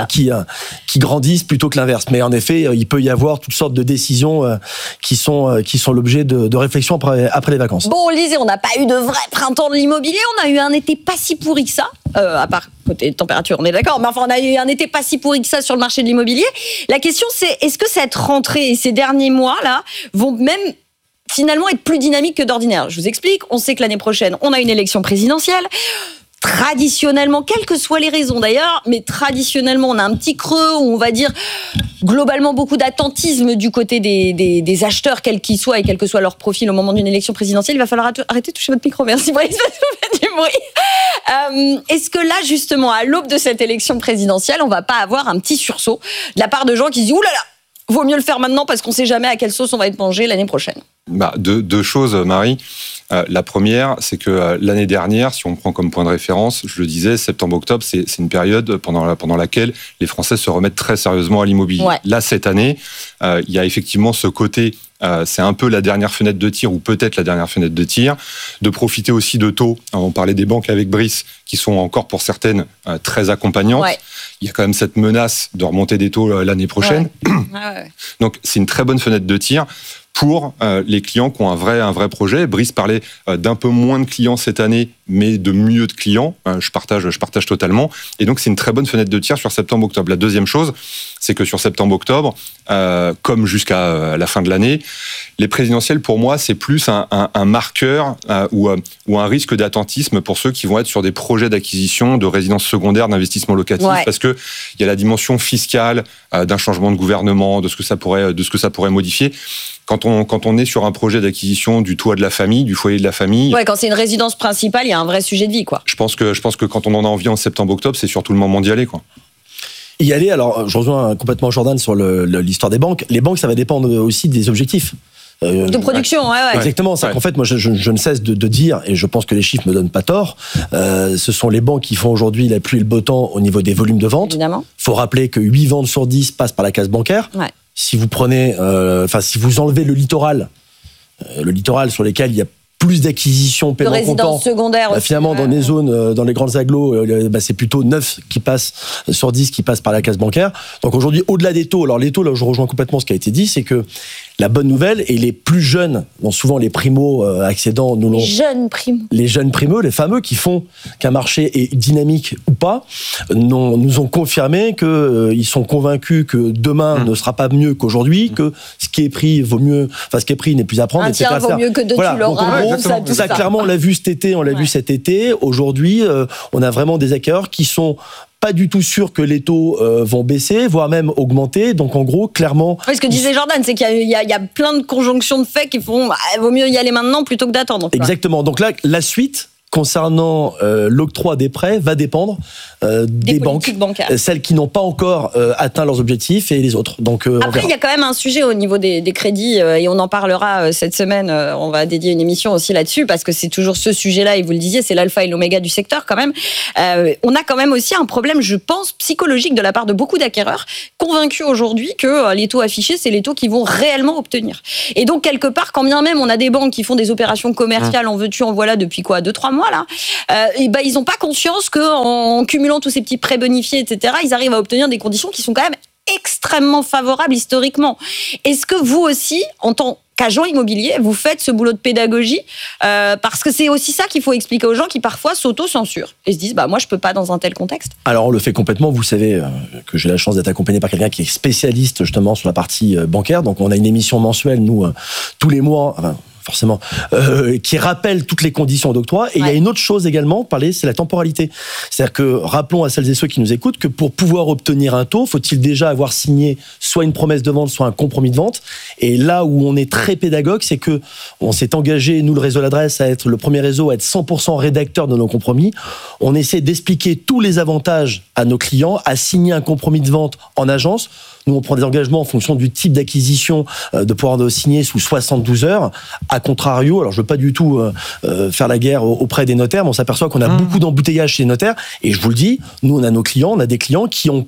qui grandissent plutôt que l'inverse. Mais en effet, il peut y avoir toutes sortes de décisions qui sont l'objet de réflexion après les vacances. Bon, Lise, on n'a pas eu de vrai printemps de l'immobilier, on a eu un été pas si pourri que ça, à part côté température, on est d'accord, mais enfin on a eu un été pas si pourri que ça sur le marché de l'immobilier. La question c'est, est-ce que cette rentrée et ces derniers mois-là vont même finalement être plus dynamiques que d'ordinaire ? Je vous explique, on sait que l'année prochaine, on a une élection présidentielle. Traditionnellement, quelles que soient les raisons d'ailleurs, mais traditionnellement, on a un petit creux où on va dire globalement beaucoup d'attentisme du côté des acheteurs, quels qu'ils soient et quel que soit leur profil au moment d'une élection présidentielle. Il va falloir arrêter de toucher votre micro. Merci Brice, parce que vous faites du bruit. Est-ce que là, justement, à l'aube de cette élection présidentielle, on va pas avoir un petit sursaut de la part de gens qui se disent « Ouh là là, vaut mieux le faire maintenant parce qu'on sait jamais à quelle sauce on va être mangé l'année prochaine ». Deux choses, Marie. La première, c'est que l'année dernière, si on prend comme point de référence, je le disais, septembre-octobre, c'est une période pendant laquelle les Français se remettent très sérieusement à l'immobilier. Ouais. Là, cette année, il y a effectivement ce côté, c'est un peu la dernière fenêtre de tir, ou peut-être la dernière fenêtre de tir, de profiter aussi de taux. On parlait des banques avec Brice, qui sont encore pour certaines très accompagnantes. Ouais. Il y a quand même cette menace de remonter des taux l'année prochaine. Ouais. Donc, c'est une très bonne fenêtre de tir pour les clients qui ont un vrai projet. Brice parlait d'un peu moins de clients cette année, mais de mieux de clients. Je partage totalement. Et donc, c'est une très bonne fenêtre de tir sur septembre-octobre. La deuxième chose, c'est que sur septembre-octobre, comme jusqu'à la fin de l'année, les présidentielles, pour moi, c'est plus un marqueur ou un risque d'attentisme pour ceux qui vont être sur des projets d'acquisition de résidences secondaires, d'investissement locatif, parce que il y a la dimension fiscale d'un changement de gouvernement, de ce que ça pourrait modifier. Quand on est sur un projet d'acquisition du toit de la famille, du foyer de la famille. Ouais, quand c'est une résidence principale, il y a un vrai sujet de vie, quoi. Je pense que quand on en a envie en septembre-octobre, c'est surtout le moment d'y aller, quoi. Y aller, alors je rejoins complètement Jordan sur l'histoire des banques. Les banques, ça va dépendre aussi des objectifs. De production, ouais. Exactement. C'est qu'en fait, moi, je ne cesse de dire, et je pense que les chiffres me donnent pas tort, ce sont les banques qui font aujourd'hui la pluie et le beau temps au niveau des volumes de vente. Évidemment. Faut rappeler que 8 ventes sur 10 passent par la case bancaire. Ouais. Si vous prenez, si vous enlevez le littoral sur lesquels il y a plus d'acquisitions paiement comptant, finalement dans les zones, dans les grandes agglos, c'est plutôt 9 qui passent sur 10 qui passent par la case bancaire. Donc aujourd'hui, au-delà des taux, alors les taux, là je rejoins complètement ce qui a été dit, c'est que la bonne nouvelle, et les plus jeunes, bon, souvent les primo-accédants, les jeunes primo, les fameux qui font qu'un marché est dynamique ou pas, nous ont confirmé qu'ils sont convaincus que demain ne sera pas mieux qu'aujourd'hui, que ce qui est pris vaut mieux, ce qui est pris n'est plus à prendre. Un tiers vaut mieux que deux, tu l'auras. Ça, clairement, on l'a vu cet été, vu cet été. Aujourd'hui, on a vraiment des acquéreurs qui sont pas du tout sûr que les taux vont baisser, voire même augmenter. Donc en gros, clairement... Oui, ce que disait Jordan, c'est qu'il y a plein de conjonctions de faits qui font vaut mieux y aller maintenant plutôt que d'attendre. Exactement. Donc là, la suite, concernant l'octroi des prêts va dépendre des banques, celles qui n'ont pas encore atteint leurs objectifs et les autres. Donc, après, il y a quand même un sujet au niveau des crédits et on en parlera cette semaine. On va dédier une émission aussi là-dessus parce que c'est toujours ce sujet-là et vous le disiez, c'est l'alpha et l'oméga du secteur quand même. On a quand même aussi un problème, je pense, psychologique de la part de beaucoup d'acquéreurs convaincus aujourd'hui que les taux affichés, c'est les taux qu'ils vont réellement obtenir. Et donc, quelque part, quand bien même on a des banques qui font des opérations commerciales en veux-tu, en voilà depuis 2-3 mois là, ils n'ont pas conscience qu'en cumulant tous ces petits prêts bonifiés, etc., ils arrivent à obtenir des conditions qui sont quand même extrêmement favorables historiquement. Est-ce que vous aussi, en tant qu'agent immobilier, vous faites ce boulot de pédagogie parce que c'est aussi ça qu'il faut expliquer aux gens qui parfois s'auto-censurent et se disent moi je peux pas dans un tel contexte. Alors on le fait complètement. Vous savez que j'ai la chance d'être accompagné par quelqu'un qui est spécialiste justement sur la partie bancaire. Donc on a une émission mensuelle nous tous les mois. Forcément, qui rappelle toutes les conditions d'octroi. Et il y a une autre chose également, c'est la temporalité. C'est-à-dire que, rappelons à celles et ceux qui nous écoutent que pour pouvoir obtenir un taux, faut-il déjà avoir signé soit une promesse de vente, soit un compromis de vente. Et là où on est très pédagogue, c'est que on s'est engagé, nous, le réseau L'Adresse, à être le premier réseau à être 100% rédacteur de nos compromis. On essaie d'expliquer tous les avantages à nos clients, à signer un compromis de vente en agence. Nous, on prend des engagements en fonction du type d'acquisition, de pouvoir signer sous 72 heures. A contrario, alors je veux pas du tout faire la guerre auprès des notaires, mais on s'aperçoit qu'on a beaucoup d'embouteillages chez les notaires. Et je vous le dis, nous, on a des clients qui ont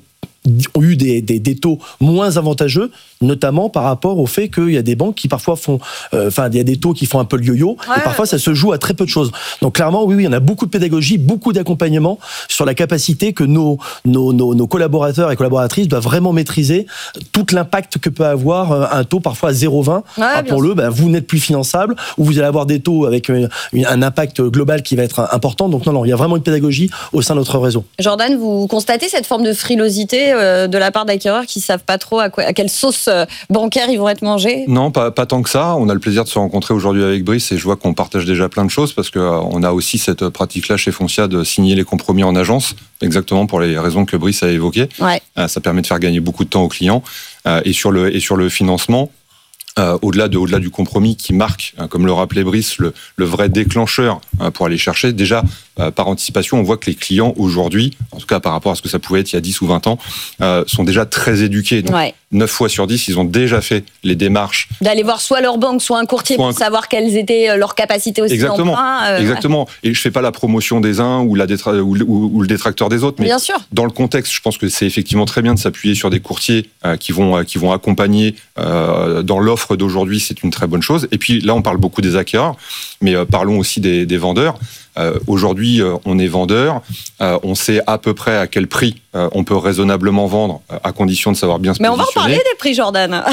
eu des taux moins avantageux, notamment par rapport au fait qu'il y a des banques qui parfois font, il y a des taux qui font un peu le yo-yo, et parfois ça se joue à très peu de choses. Donc clairement, oui, il y en a beaucoup de pédagogie, beaucoup d'accompagnement sur la capacité que nos collaborateurs et collaboratrices doivent vraiment maîtriser tout l'impact que peut avoir un taux parfois à 0,20. Rappelons-le, vous n'êtes plus finançable, ou vous allez avoir des taux avec un impact global qui va être important. Donc non, il y a vraiment une pédagogie au sein de notre réseau. Jordan, vous constatez cette forme de frilosité de la part d'acquéreurs qui savent pas trop à quelle sauce bancaire ils vont être mangés? Non, pas tant que ça. On a le plaisir de se rencontrer aujourd'hui avec Brice et je vois qu'on partage déjà plein de choses parce qu'on a aussi cette pratique-là chez Foncia de signer les compromis en agence, exactement pour les raisons que Brice a évoquées. Ça permet de faire gagner beaucoup de temps aux clients. Et sur le financement, au-delà du compromis qui marque, comme le rappelait Brice, le vrai déclencheur pour aller chercher, déjà par anticipation, on voit que les clients aujourd'hui, en tout cas par rapport à ce que ça pouvait être il y a 10 ou 20 ans, sont déjà très éduqués. Donc, 9 fois sur 10, ils ont déjà fait les démarches. D'aller voir soit leur banque, soit un courtier pour savoir quelles étaient leurs capacités aussi d'emprunt. Exactement. Et je fais pas la promotion des uns ou le détracteur des autres, mais bien sûr. Dans le contexte, je pense que c'est effectivement très bien de s'appuyer sur des courtiers qui vont accompagner dans l'offre d'aujourd'hui, c'est une très bonne chose. Et puis là, on parle beaucoup des acquéreurs, mais parlons aussi des vendeurs. Aujourd'hui, on est vendeur, on sait à peu près à quel prix on peut raisonnablement vendre, à condition de savoir bien se positionner. Mais on va en parler des prix, Jordan.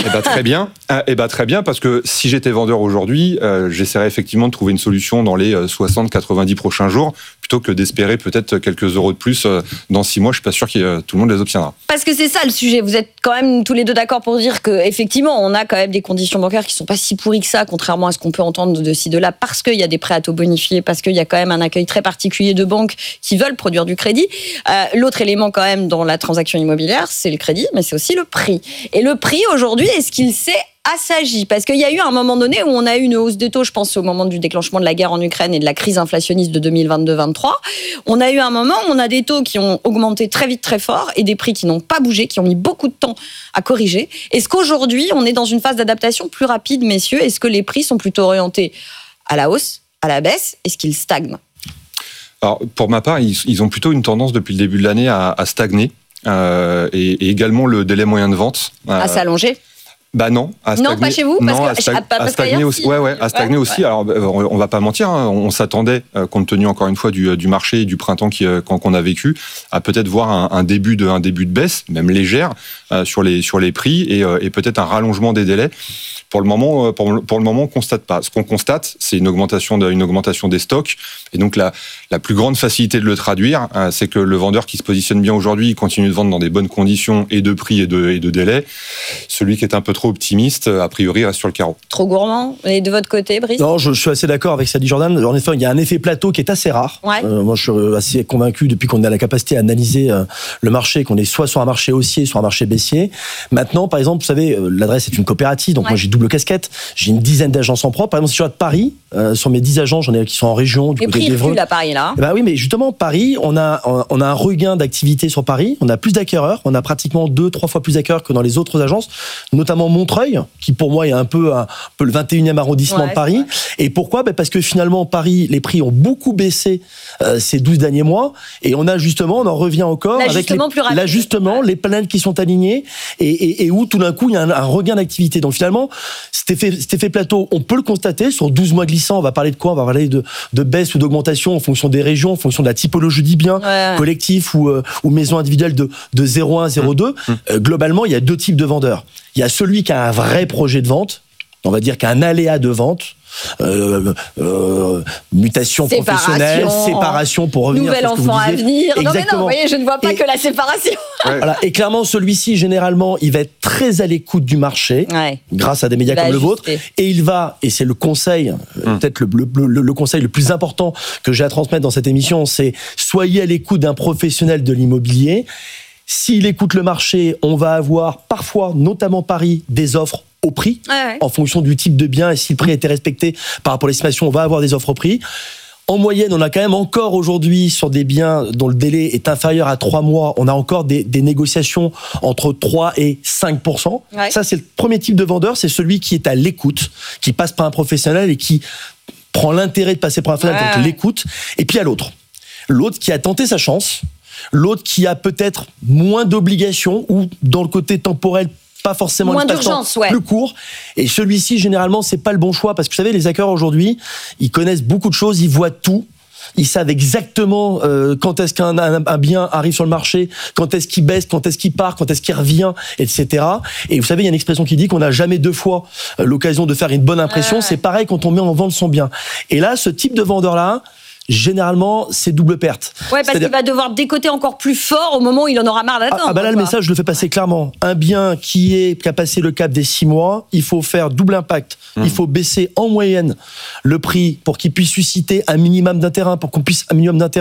Très bien, parce que si j'étais vendeur aujourd'hui, j'essaierais effectivement de trouver une solution dans les 60-90 prochains jours, plutôt que d'espérer peut-être quelques euros de plus dans 6 mois. Je suis pas sûr que tout le monde les obtiendra. Parce que c'est ça le sujet. Vous êtes quand même tous les deux d'accord pour dire que effectivement, on a quand même des conditions bancaires qui sont pas si pourries que ça, contrairement à ce qu'on peut entendre de ci de là, parce qu'il y a des prêts à taux bonifiés, parce qu'il y a quand même un accueil très particulier de banques qui veulent produire du crédit. L'autre élément quand même dans la transaction immobilière, c'est le crédit, mais c'est aussi le prix. Et le prix aujourd'hui, est-ce qu'il s'est assagi? Parce qu'il y a eu un moment donné où on a eu une hausse des taux, je pense au moment du déclenchement de la guerre en Ukraine et de la crise inflationniste de 2022-23. On a eu un moment où on a des taux qui ont augmenté très vite, très fort, et des prix qui n'ont pas bougé, qui ont mis beaucoup de temps à corriger. Est-ce qu'aujourd'hui, on est dans une phase d'adaptation plus rapide, messieurs? Est-ce que les prix sont plutôt orientés à la hausse, à la baisse? Est-ce qu'ils stagnent? Alors, pour ma part, ils ont plutôt une tendance depuis le début de l'année à stagner, et également le délai moyen de vente. À s'allonger? Non, à stagner. Non, pas chez vous, à stagner aussi. À stagner aussi. Alors, on va pas mentir, on s'attendait, compte tenu encore une fois du marché et du printemps qu'on a vécu, à peut-être voir un début de baisse, même légère, sur les prix et peut-être un rallongement des délais. Pour le moment, on constate pas. Ce qu'on constate, c'est une augmentation des stocks. Et donc, la plus grande facilité de le traduire, c'est que le vendeur qui se positionne bien aujourd'hui, il continue de vendre dans des bonnes conditions et de prix et de délai. Celui qui est un peu trop optimiste, a priori, reste sur le carreau. Trop gourmand. Et de votre côté, Brice? Non, je suis assez d'accord avec ce qu'a dit Jordan. En effet, il y a un effet plateau qui est assez rare. Ouais. Moi, je suis assez convaincu depuis qu'on a la capacité à analyser le marché, qu'on est soit sur un marché haussier, soit un marché baissier. Maintenant, par exemple, vous savez, l'adresse est une coopérative, donc moi j'ai double casquette. J'ai une dizaine d'agences en propre. Par exemple, si je regarde Paris, sur mes 10 agents, j'en ai qui sont en région, du côté d'Évreux. À Paris, là. Bah oui, mais justement, Paris, on a un regain d'activité sur Paris. On a plus d'acquéreurs. On a pratiquement 2-3 fois plus d'acquéreurs que dans les autres agences, notamment Montreuil, qui pour moi est un peu le 21e arrondissement de Paris. Et pourquoi? Parce que finalement, Paris, les prix ont beaucoup baissé ces 12 derniers mois. Et on en revient encore avec l'ajustement, les planètes qui sont alignées et où tout d'un coup, il y a un regain d'activité. Donc finalement, cet effet plateau, on peut le constater sur 12 mois glissants. On va parler de quoi? On va parler de baisse ou d'augmentation en fonction des régions, en fonction de la typologie du bien, collectif ou maison individuelle de 0,1 à 0,2. Globalement, il y a deux types de vendeurs. Il y a celui qui a un vrai projet de vente, on va dire qu'il y a un aléa de vente, mutation professionnelle, séparation pour revenir nouvel à ce que enfant vous disiez. à venir. Non mais non, vous voyez, je ne vois pas que la séparation. Voilà. Et clairement, celui-ci, généralement, il va être très à l'écoute du marché, grâce à des médias comme le vôtre, et il va, et c'est le conseil, peut-être le conseil le plus important que j'ai à transmettre dans cette émission, c'est soyez à l'écoute d'un professionnel de l'immobilier. S'il écoute le marché, on va avoir parfois, notamment Paris, des offres au prix, en fonction du type de bien, et si le prix a été respecté par rapport à l'estimation, on va avoir des offres au prix. En moyenne, on a quand même encore aujourd'hui, sur des biens dont le délai est inférieur à 3 mois, on a encore des négociations entre 3 et 5%. Ça, c'est le premier type de vendeur, c'est celui qui est à l'écoute, qui passe par un professionnel et qui prend l'intérêt de passer par un professionnel, donc l'écoute. Et puis il y a l'autre qui a tenté sa chance, l'autre qui a peut-être moins d'obligations ou dans le côté temporel, pas forcément moins d'urgence, plus court. Et celui-ci, généralement, c'est pas le bon choix parce que vous savez, les acquéreurs aujourd'hui, ils connaissent beaucoup de choses, ils voient tout. Ils savent exactement quand est-ce qu'un bien arrive sur le marché, quand est-ce qu'il baisse, quand est-ce qu'il part, quand est-ce qu'il revient, etc. Et vous savez, il y a une expression qui dit qu'on n'a jamais deux fois l'occasion de faire une bonne impression. C'est pareil quand on met en vente son bien. Et là, ce type de vendeur-là, généralement, c'est double perte. Ouais, parce qu'il va devoir décoter encore plus fort au moment où il en aura marre d'attendre. Ah bah là, le message, je le fais passer clairement. Un bien qui a passé le cap des 6 mois, il faut faire double impact. Il faut baisser en moyenne le prix pour qu'il puisse susciter un minimum d'intérêt, pour qu'on puisse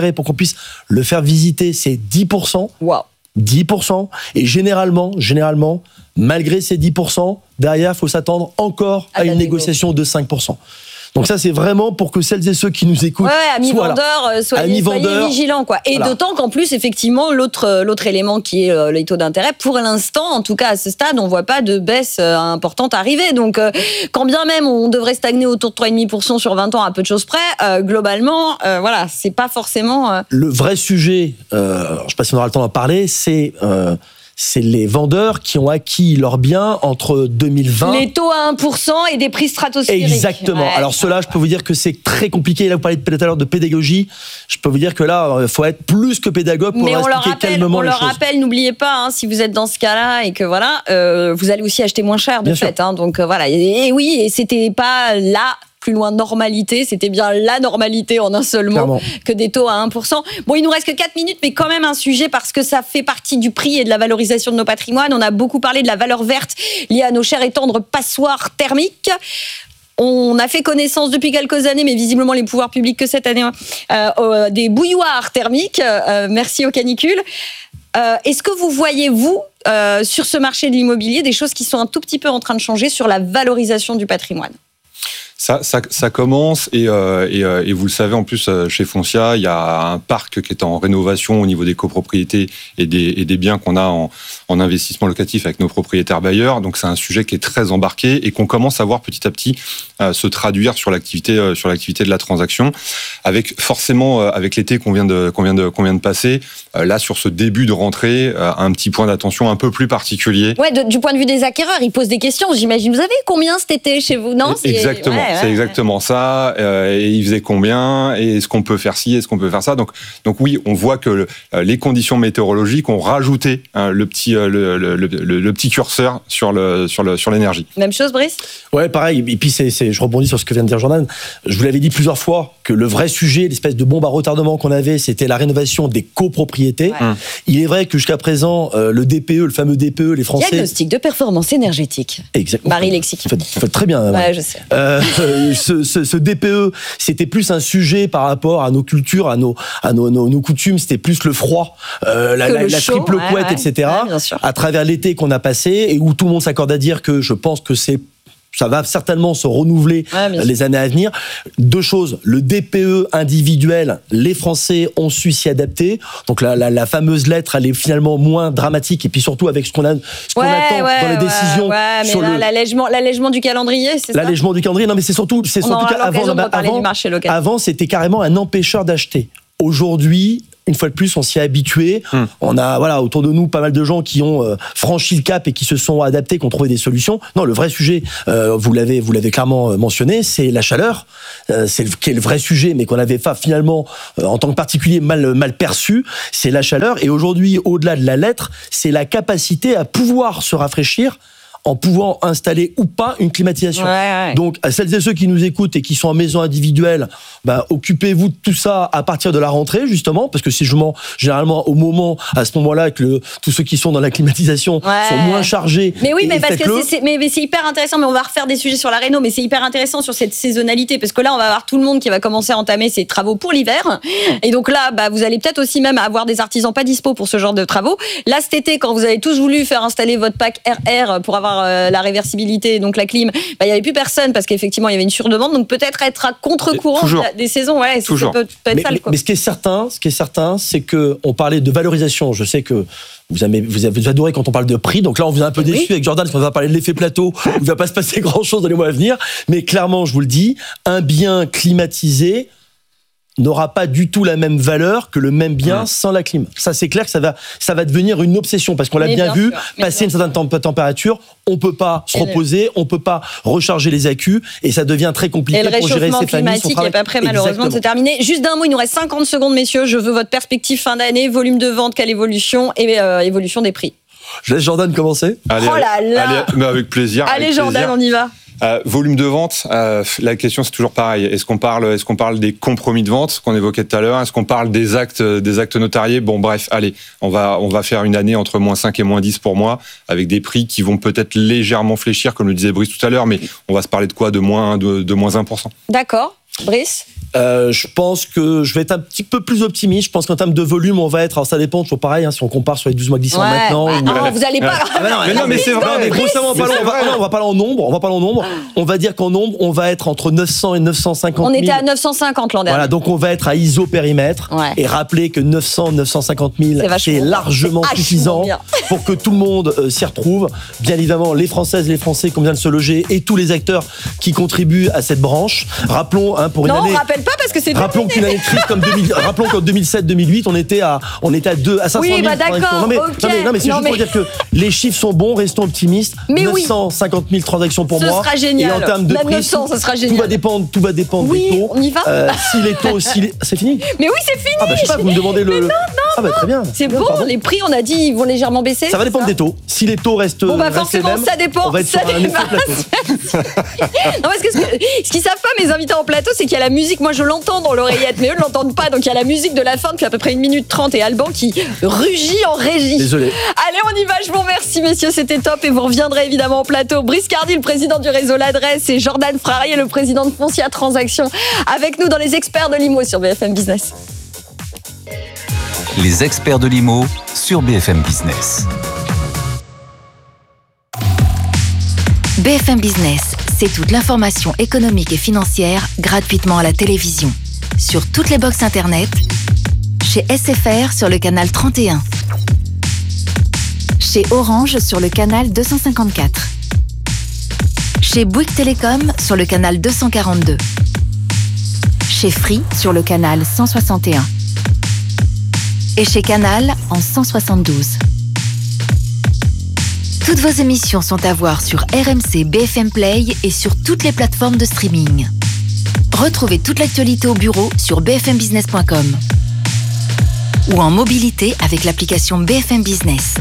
le faire visiter. C'est 10%. Wow. 10%. Et généralement, malgré ces 10%, derrière, il faut s'attendre encore à une négociation de 5%. Donc ça, c'est vraiment pour que celles et ceux qui nous écoutent amis vendeurs, soyez vigilants, quoi. Et d'autant qu'en plus, effectivement, l'autre élément qui est les taux d'intérêt, pour l'instant, en tout cas à ce stade, on voit pas de baisse importante arriver. Donc, quand bien même on devrait stagner autour de 3,5% sur 20 ans à peu de choses près, globalement, voilà, c'est pas forcément... Le vrai sujet, je sais pas si on aura le temps d'en parler, c'est les vendeurs qui ont acquis leurs biens entre 2020... Les taux à 1% et des prix stratosphériques. Exactement. Ouais. Alors cela, je peux vous dire que c'est très compliqué. Là, vous parlez tout à l'heure de pédagogie. Je peux vous dire que là, il faut être plus que pédagogue pour leur expliquer calmement les choses. On le rappelle, n'oubliez pas, si vous êtes dans ce cas-là et que voilà, vous allez aussi acheter moins cher de fait. Donc voilà. Et oui, et c'était pas là... plus loin de normalité, c'était bien la normalité en un seul mot que des taux à 1%. Bon, il nous reste que 4 minutes, mais quand même un sujet parce que ça fait partie du prix et de la valorisation de nos patrimoines. On a beaucoup parlé de la valeur verte liée à nos chères et tendres passoires thermiques. On a fait connaissance depuis quelques années, mais visiblement les pouvoirs publics que cette année, des bouilloires thermiques. Merci aux canicules. Est-ce que vous voyez, vous, sur ce marché de l'immobilier, des choses qui sont un tout petit peu en train de changer sur la valorisation du patrimoine ? Ça commence et vous le savez en plus chez Foncia, il y a un parc qui est en rénovation au niveau des copropriétés et des biens qu'on a en investissement locatif avec nos propriétaires bailleurs. Donc c'est un sujet qui est très embarqué et qu'on commence à voir petit à petit se traduire sur l'activité de la transaction, avec forcément avec l'été qu'on vient de passer. Là sur ce début de rentrée, un petit point d'attention un peu plus particulier. Ouais, du point de vue des acquéreurs, ils posent des questions. J'imagine. Vous avez combien cet été chez vous ? Non, exactement. C'est exactement ça. Et il faisait combien? Et est-ce qu'on peut faire ci? Est-ce qu'on peut faire ça? Donc oui, on voit que les conditions météorologiques ont rajouté le petit curseur sur l'énergie. Même chose, Brice? Ouais, pareil. Et puis je rebondis sur ce que vient de dire Jordan. Je vous l'avais dit plusieurs fois que le vrai sujet, l'espèce de bombe à retardement qu'on avait, c'était la rénovation des copropriétés. Ouais. Il est vrai que jusqu'à présent, le DPE, le fameux DPE, les Français... Diagnostic de performance énergétique. Exactement. Marie Lexique. Vous faites très bien. Ouais, je sais. Ce DPE, c'était plus un sujet par rapport à nos cultures, à nos coutumes. C'était plus le froid, la triple couette, etc. À travers l'été qu'on a passé et où tout le monde s'accorde à dire que je pense que ça va certainement se renouveler les années à venir. Deux choses. Le DPE individuel, les Français ont su s'y adapter. Donc la fameuse lettre, elle est finalement moins dramatique. Et puis surtout avec ce qu'on attend dans les décisions. Mais sur l'allègement du calendrier, c'est ça? L'allègement du calendrier, non mais c'est surtout qu'avant, c'était carrément un empêcheur d'acheter. Aujourd'hui, une fois de plus, on s'y est habitué. On a autour de nous pas mal de gens qui ont franchi le cap et qui se sont adaptés, qui ont trouvé des solutions. Non, le vrai sujet, vous l'avez clairement mentionné, c'est la chaleur. Qui est le vrai sujet, mais qu'on avait finalement, en tant que particulier, mal perçu. C'est la chaleur. Et aujourd'hui, au-delà de la lettre, c'est la capacité à pouvoir se rafraîchir en pouvant installer ou pas une climatisation. Donc, à celles et ceux qui nous écoutent et qui sont en maison individuelle, occupez-vous de tout ça à partir de la rentrée, justement, parce que c'est généralement à ce moment-là, que tous ceux qui sont dans la climatisation sont moins chargés. Mais oui, mais parce que c'est hyper intéressant, mais on va refaire des sujets sur la réno, mais c'est hyper intéressant sur cette saisonnalité, parce que là, on va avoir tout le monde qui va commencer à entamer ses travaux pour l'hiver. Et donc là, vous allez peut-être aussi même avoir des artisans pas dispo pour ce genre de travaux. Là, cet été, quand vous avez tous voulu faire installer votre pack RR pour avoir la réversibilité, donc la clim, il n'y avait plus personne parce qu'effectivement il y avait une surdemande, donc peut-être être à contre-courant des saisons, ça peut être ça. Mais ce qui est certain, c'est que on parlait de valorisation. Je sais que vous adorez quand on parle de prix, donc là on vous a un peu déçu avec Jordan parce qu'on va parler de l'effet plateau, où il ne va pas se passer grand-chose dans les mois à venir, mais clairement, je vous le dis, un bien climatisé n'aura pas du tout la même valeur que le même bien sans la clim. Ça, c'est clair que ça va devenir une obsession, parce qu'on l'a bien vu, passer une certaine température, on peut pas se reposer, on peut pas recharger les accus, et ça devient très compliqué pour gérer ses familles. Et le réchauffement climatique n'est pas prêt, malheureusement, de se terminer. Juste d'un mot, il nous reste 50 secondes, messieurs. Je veux votre perspective fin d'année, volume de vente, quelle évolution, et évolution des prix. Je laisse Jordan commencer. Allez, mais avec plaisir. Allez, Jordan, on y va. Volume de vente, la question c'est toujours pareil. Est-ce qu'on parle des compromis de vente qu'on évoquait tout à l'heure? Est-ce qu'on parle des actes notariés? Bon, bref, allez, on va faire une année entre -5 et -10 pour moi, avec des prix qui vont peut-être légèrement fléchir, comme le disait Brice tout à l'heure, mais on va se parler de quoi? De moins 1%. D'accord. Brice? Je pense que je vais être un petit peu plus optimiste. Je pense qu'en termes de volume, on va être. Alors ça dépend toujours pareil. Si on compare sur les 12 mois glissants maintenant. Non, vous allez pas. Mais c'est vrai. Mais grossièrement, on va pas en nombre. On va dire qu'en nombre, on va être entre 900 et 950 000. On était à 950 l'an dernier. Voilà, donc on va être à ISO périmètre. Et rappelez que 900, 950 000, c'est largement suffisant pour que tout le monde s'y retrouve. Bien évidemment, les Françaises et les Français qui viennent de se loger et tous les acteurs qui contribuent à cette branche. Rappelons, pour une année. Pas parce que c'est rappelons qu'une année de crise comme rappelons qu'en 2007-2008 on était à 500 000. Oui, d'accord. Non mais c'est juste pour dire que les chiffres sont bons, restons optimistes. 950 000 transactions pour moi. Ce sera génial. Et en termes de prix, 900, ça sera génial. Tout va dépendre des taux. On y va. Si les taux, c'est fini. Mais oui, c'est fini. Je sais pas, vous me demandez le. Non. Très bien. C'est bon. Les prix, on a dit, ils vont légèrement baisser. Ça va dépendre des taux. Si les taux restent. Forcément, ça dépend. On va être sur un effet plateau. Non, parce que ce qu'ils savent pas, mes invités en plateau, c'est qu'il y a la musique. Moi, je l'entends dans l'oreillette, mais eux ne l'entendent pas. Donc il y a la musique de la fin depuis à peu près 1 minute 30 et Alban qui rugit en régie. Désolé. Allez, on y va. Je vous remercie, messieurs. C'était top. Et vous reviendrez évidemment au plateau. Brice Cardi, le président du réseau L'Adresse, et Jordan Frarier, le président de Foncia Transactions, avec nous dans les experts de l'IMO sur BFM Business. Les experts de l'IMO sur BFM Business. BFM Business, c'est toute l'information économique et financière gratuitement à la télévision. Sur toutes les box internet, chez SFR sur le canal 31, chez Orange sur le canal 254, chez Bouygues Télécom sur le canal 242, chez Free sur le canal 161 et chez Canal en 172. Toutes vos émissions sont à voir sur RMC BFM Play et sur toutes les plateformes de streaming. Retrouvez toute l'actualité au bureau sur bfmbusiness.com ou en mobilité avec l'application BFM Business.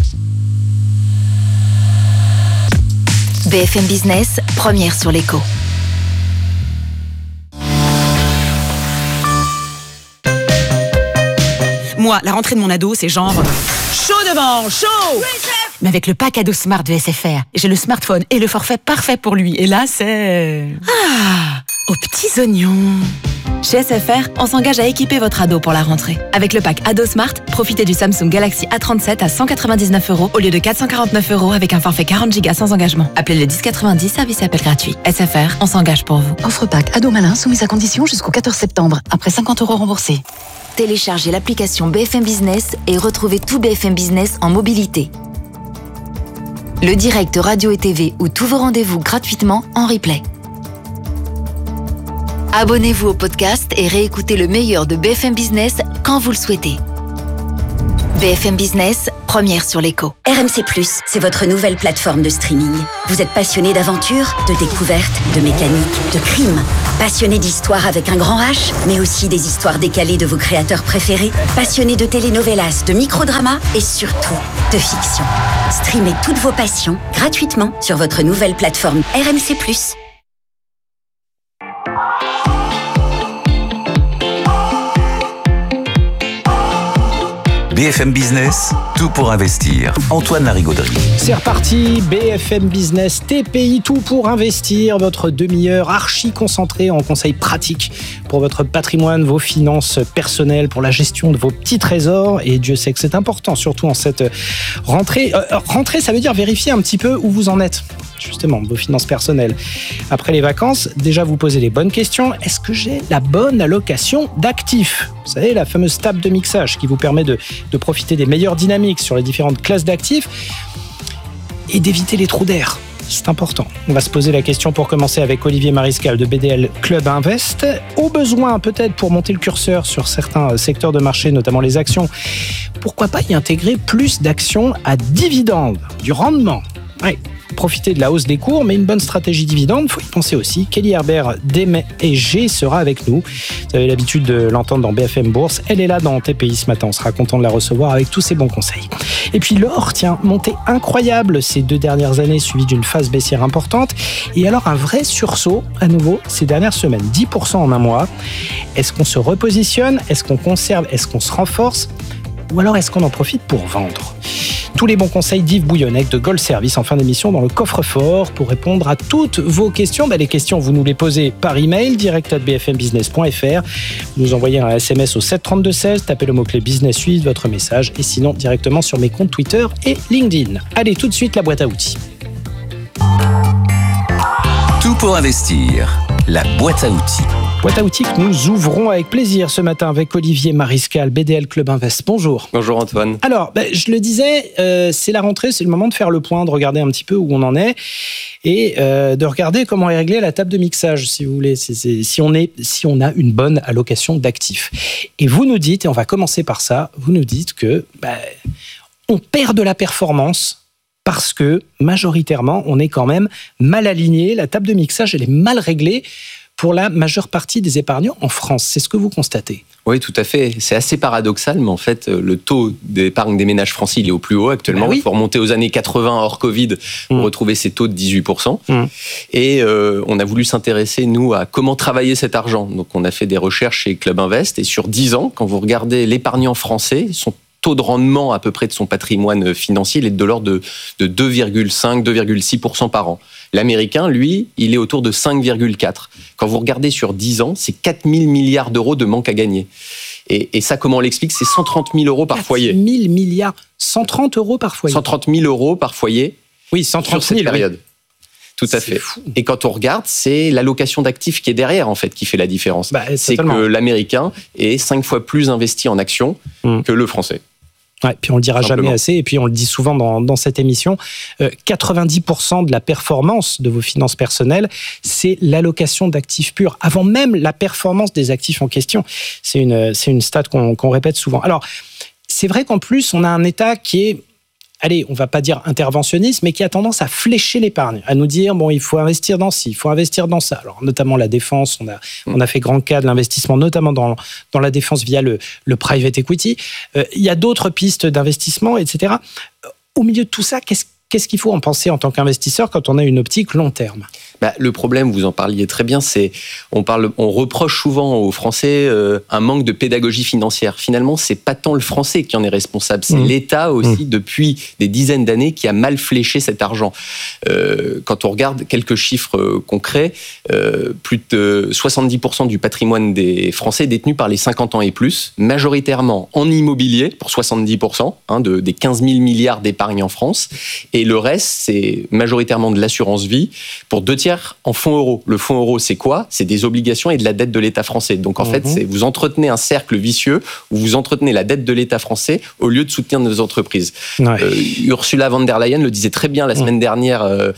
BFM Business, première sur l'écho. Moi, la rentrée de mon ado, c'est genre chaud devant, chaud. Oui, chef. Mais avec le pack ado Smart de SFR, j'ai le smartphone et le forfait parfait pour lui. Et là, c'est... aux petits oignons. Chez SFR, on s'engage à équiper votre ado pour la rentrée. Avec le pack Ado Smart, profitez du Samsung Galaxy A37 à 199 € au lieu de 449 € avec un forfait 40 Go sans engagement. Appelez le 1090, service et appel gratuit. SFR, on s'engage pour vous. Offre pack Ado Malin soumise à condition jusqu'au 14 septembre. Après 50 € remboursés. Téléchargez l'application BFM Business et retrouvez tout BFM Business en mobilité. Le direct radio et TV ou tous vos rendez-vous gratuitement en replay. Abonnez-vous au podcast et réécoutez le meilleur de BFM Business quand vous le souhaitez. BFM Business, première sur l'écho. RMC+, c'est votre nouvelle plateforme de streaming. Vous êtes passionné d'aventure, de découverte, de mécanique, de crime. Passionné d'histoire avec un grand H, mais aussi des histoires décalées de vos créateurs préférés. Passionné de telenovelas, de microdramas et surtout de fiction. Streamez toutes vos passions gratuitement sur votre nouvelle plateforme RMC+. BFM Business, tout pour investir. Antoine Larigauderie. C'est reparti, BFM Business, TPI, tout pour investir. Votre demi-heure archi concentrée en conseils pratiques pour votre patrimoine, vos finances personnelles, pour la gestion de vos petits trésors. Et Dieu sait que c'est important, surtout en cette rentrée. Rentrée, ça veut dire vérifier un petit peu où vous en êtes. Justement, vos finances personnelles. Après les vacances, déjà vous posez les bonnes questions. Est-ce que j'ai la bonne allocation d'actifs ? Vous savez, la fameuse table de mixage qui vous permet de profiter des meilleures dynamiques sur les différentes classes d'actifs et d'éviter les trous d'air. C'est important. On va se poser la question pour commencer avec Olivier Mariscal de BDL Club Invest. Au besoin, peut-être pour monter le curseur sur certains secteurs de marché, notamment les actions, pourquoi pas y intégrer plus d'actions à dividendes, du rendement ? Oui. Profiter de la hausse des cours, mais une bonne stratégie dividende, il faut y penser aussi. Kelly Herbert d'MSG sera avec nous. Vous avez l'habitude de l'entendre dans BFM Bourse. Elle est là dans TPI ce matin. On sera content de la recevoir avec tous ses bons conseils. Et puis l'or, tiens, montée incroyable ces 2 dernières années, suivie d'une phase baissière importante. Et alors un vrai sursaut à nouveau ces dernières semaines. 10% en un mois. Est-ce qu'on se repositionne ? Est-ce qu'on conserve ? Est-ce qu'on se renforce ? Ou alors est-ce qu'on en profite pour vendre ? Tous les bons conseils d'Yves Bouillonnec de Gold Service en fin d'émission dans le coffre-fort pour répondre à toutes vos questions. Les questions, vous nous les posez par email, direct@bfmbusiness.fr. Vous nous envoyez un SMS au 732-16, tapez le mot-clé business, suivez votre message et sinon directement sur mes comptes Twitter et LinkedIn. Allez, tout de suite la boîte à outils. Tout pour investir, la boîte à outils. Boîte à outils que nous ouvrons avec plaisir ce matin avec Olivier Mariscal, BDL Club Invest. Bonjour. Bonjour Antoine. Alors, je le disais, c'est la rentrée, c'est le moment de faire le point, de regarder un petit peu où on en est et de regarder comment est réglée la table de mixage, si vous voulez, si on a une bonne allocation d'actifs. Et vous nous dites, et on va commencer par ça, vous nous dites que on perd de la performance parce que majoritairement, on est quand même mal aligné, la table de mixage, elle est mal réglée pour la majeure partie des épargnants en France. C'est ce que vous constatez ? Oui, tout à fait. C'est assez paradoxal, mais en fait, le taux d'épargne des ménages français, il est au plus haut actuellement. Il faut remonter aux années 80 hors Covid pour retrouver ces taux de 18%. Et on a voulu s'intéresser, nous, à comment travailler cet argent. Donc, on a fait des recherches chez Club Invest. Et sur 10 ans, quand vous regardez l'épargnant français, son taux de rendement à peu près de son patrimoine financier, il est de l'ordre de 2,5, 2,6% par an. L'américain, lui, il est autour de 5,4. Quand vous regardez sur 10 ans, c'est 4 000 milliards d'euros de manque à gagner. Et ça, comment on l'explique ? C'est 130 000 euros par foyer. 4 000 milliards, 130 euros par foyer. 130 000 euros par foyer. Oui, 130 000 sur cette période. Oui. Tout à fait. Fou. Et quand on regarde, c'est l'allocation d'actifs qui est derrière, en fait, qui fait la différence. C'est que l'américain est 5 fois plus investi en actions que le français. Ouais, puis on le dira jamais assez, et puis on le dit souvent dans cette émission, 90% de la performance de vos finances personnelles, c'est l'allocation d'actifs purs, avant même la performance des actifs en question. C'est une stat qu'on répète souvent. Alors, c'est vrai qu'en plus, on a un État qui est allez, on va pas dire interventionniste, mais qui a tendance à flécher l'épargne, à nous dire, bon, il faut investir dans ci, il faut investir dans ça. Alors, notamment la défense, on a fait grand cas de l'investissement, notamment dans la défense via le private equity. Il y a d'autres pistes d'investissement, etc. Au milieu de tout ça, qu'est-ce qu'il faut en penser en tant qu'investisseur quand on a une optique long terme ? Le problème, vous en parliez très bien, c'est on reproche souvent aux Français un manque de pédagogie financière. Finalement, c'est pas tant le Français qui en est responsable, c'est l'État aussi depuis des dizaines d'années qui a mal fléché cet argent. Quand on regarde quelques chiffres concrets, plus de 70% du patrimoine des Français est détenu par les 50 ans et plus, majoritairement en immobilier pour 70%, des 15 000 milliards d'épargne en France, et le reste, c'est majoritairement de l'assurance vie pour 2/3 en fonds euros. Le fonds euro, c'est quoi ? C'est des obligations et de la dette de l'État français. Donc en fait, vous entretenez un cercle vicieux où vous entretenez la dette de l'État français au lieu de soutenir nos entreprises. Ursula von der Leyen le disait très bien la semaine dernière à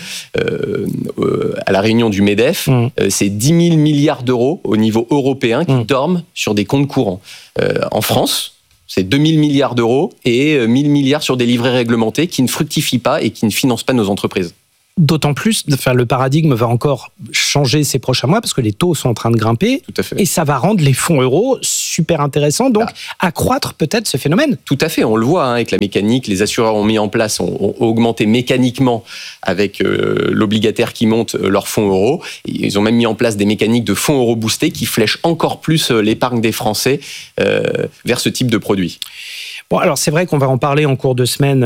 la réunion du MEDEF. C'est 10 000 milliards d'euros au niveau européen qui dorment sur des comptes courants. En France, c'est 2 000 milliards d'euros et 1 000 milliards sur des livrets réglementés qui ne fructifient pas et qui ne financent pas nos entreprises. D'autant plus, le paradigme va encore changer ces prochains mois parce que les taux sont en train de grimper. Tout à fait. Et ça va rendre les fonds euros super intéressants, donc accroître peut-être ce phénomène. Tout à fait, on le voit avec la mécanique. Les assureurs ont mis en place, ont augmenté mécaniquement avec l'obligataire qui monte leurs fonds euros. Ils ont même mis en place des mécaniques de fonds euros boostés qui flèchent encore plus l'épargne des Français vers ce type de produit. Bon, alors c'est vrai qu'on va en parler en cours de semaine.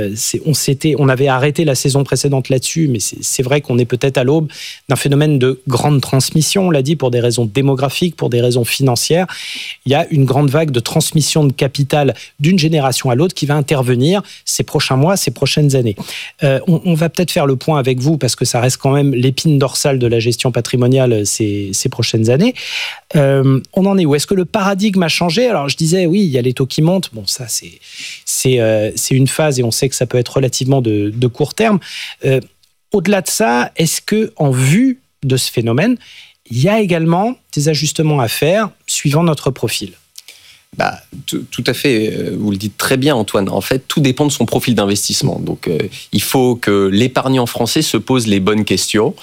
On avait arrêté la saison précédente là-dessus, mais c'est vrai qu'on est peut-être à l'aube d'un phénomène de grande transmission. On l'a dit, pour des raisons démographiques, pour des raisons financières. Il y a une grande vague de transmission de capital d'une génération à l'autre qui va intervenir ces prochains mois, ces prochaines années. On va peut-être faire le point avec vous parce que ça reste quand même l'épine dorsale de la gestion patrimoniale ces prochaines années. On en est où ? Est-ce que le paradigme a changé ? Alors je disais, oui, il y a les taux qui montent. Bon, ça c'est une phase et on sait que ça peut être relativement de court terme. Au-delà de ça, est-ce que en vue de ce phénomène, il y a également des ajustements à faire suivant notre profil ? Tout à fait, vous le dites très bien Antoine, en fait tout dépend de son profil d'investissement, donc il faut que l'épargnant français se pose les bonnes questions.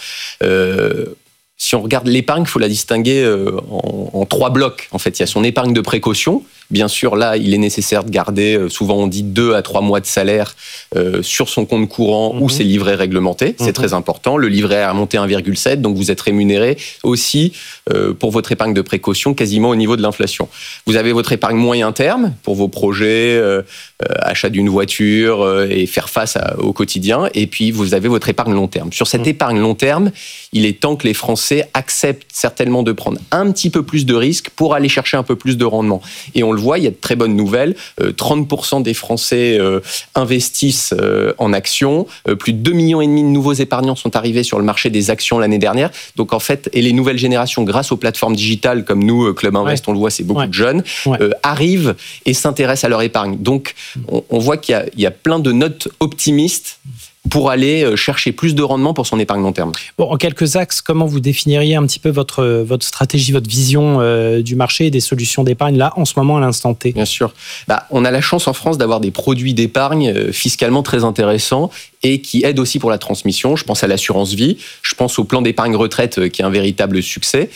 Si on regarde l'épargne, il faut la distinguer en 3 blocs. En fait, il y a son épargne de précaution. Bien sûr, là, il est nécessaire de garder, souvent on dit 2 à 3 mois de salaire sur son compte courant ou ses livrets réglementés. C'est très important. Le livret a remonté 1,7, donc vous êtes rémunéré aussi pour votre épargne de précaution quasiment au niveau de l'inflation. Vous avez votre épargne moyen terme pour vos projets, achat d'une voiture et faire face au quotidien. Et puis, vous avez votre épargne long terme. Sur cette épargne long terme, il est temps que les Français acceptent certainement de prendre un petit peu plus de risques pour aller chercher un peu plus de rendement. Et on le voit, il y a de très bonnes nouvelles. 30% des Français investissent en actions. Plus de 2,5 millions de nouveaux épargnants sont arrivés sur le marché des actions l'année dernière. Donc en fait, et les nouvelles générations, grâce aux plateformes digitales comme nous, Club Invest, on le voit, c'est beaucoup de jeunes, arrivent et s'intéressent à leur épargne. Donc on voit qu'il y a plein de notes optimistes pour aller chercher plus de rendement pour son épargne long terme. Bon, en quelques axes, comment vous définiriez un petit peu votre stratégie, votre vision du marché et des solutions d'épargne là, en ce moment, à l'instant T ? Bien sûr. On a la chance en France d'avoir des produits d'épargne fiscalement très intéressants et qui aident aussi pour la transmission. Je pense à l'assurance vie, je pense au plan d'épargne retraite qui est un véritable succès.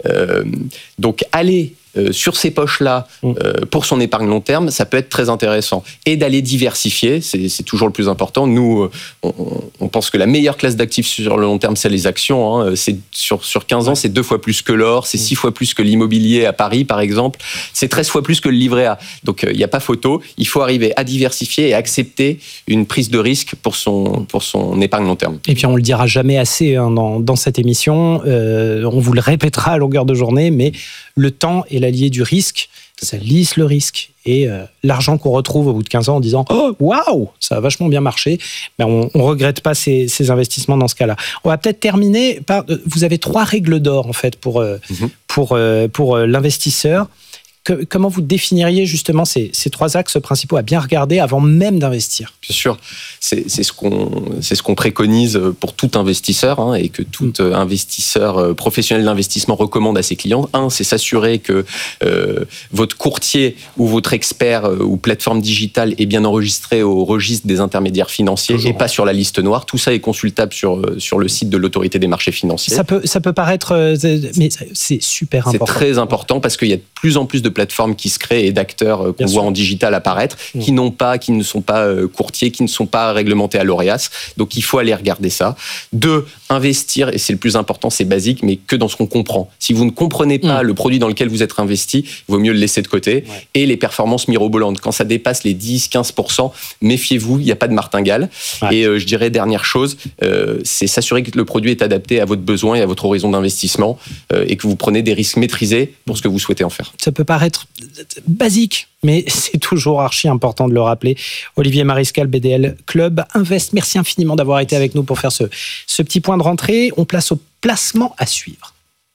Donc, allez sur ces poches-là, pour son épargne long terme, ça peut être très intéressant. Et d'aller diversifier, c'est toujours le plus important. Nous, on pense que la meilleure classe d'actifs sur le long terme, c'est les actions. C'est sur 15 ans, c'est 2 fois plus que l'or, c'est 6 fois plus que l'immobilier à Paris, par exemple. C'est 13 fois plus que le livret A. Donc, il n'y a pas photo. Il faut arriver à diversifier et accepter une prise de risque pour son épargne long terme. Et puis, on le dira jamais assez dans cette émission. On vous le répétera à longueur de journée, mais le temps est l'allié du risque, ça lisse le risque. Et l'argent qu'on retrouve au bout de 15 ans en disant « Oh, waouh, ça a vachement bien marché », on ne regrette pas ces investissements dans ce cas-là. On va peut-être terminer par... Vous avez 3 règles d'or, en fait, pour l'investisseur. Comment vous définiriez justement ces 3 axes principaux à bien regarder avant même d'investir? Bien sûr, c'est ce qu'on préconise pour tout investisseur et que tout investisseur professionnel d'investissement recommande à ses clients. C'est s'assurer que votre courtier ou votre expert ou plateforme digitale est bien enregistré au registre des intermédiaires financiers et pas sur la liste noire. Tout ça est consultable sur le site de l'autorité des marchés financiers. Ça peut paraître, mais c'est super important. C'est très important parce qu'il y a de plus en plus de plateformes qui se créent et d'acteurs qu'on voit en digital apparaître, qui ne sont pas courtiers, qui ne sont pas réglementés à l'OREAS. Donc il faut aller regarder ça. 2, investir, et c'est le plus important, c'est basique, mais que dans ce qu'on comprend. Si vous ne comprenez pas le produit dans lequel vous êtes investi, il vaut mieux le laisser de côté. Et les performances mirobolantes, quand ça dépasse les 10-15%, méfiez-vous, il n'y a pas de martingale. Et je dirais, dernière chose, c'est s'assurer que le produit est adapté à votre besoin et à votre horizon d'investissement et que vous prenez des risques maîtrisés pour ce que vous souhaitez en faire. Ça peut paraître basique, mais c'est toujours archi important de le rappeler. Olivier Mariscal, BDL Club Invest, merci infiniment d'avoir été avec nous pour faire ce petit point de rentrée. On place au placement à suivre.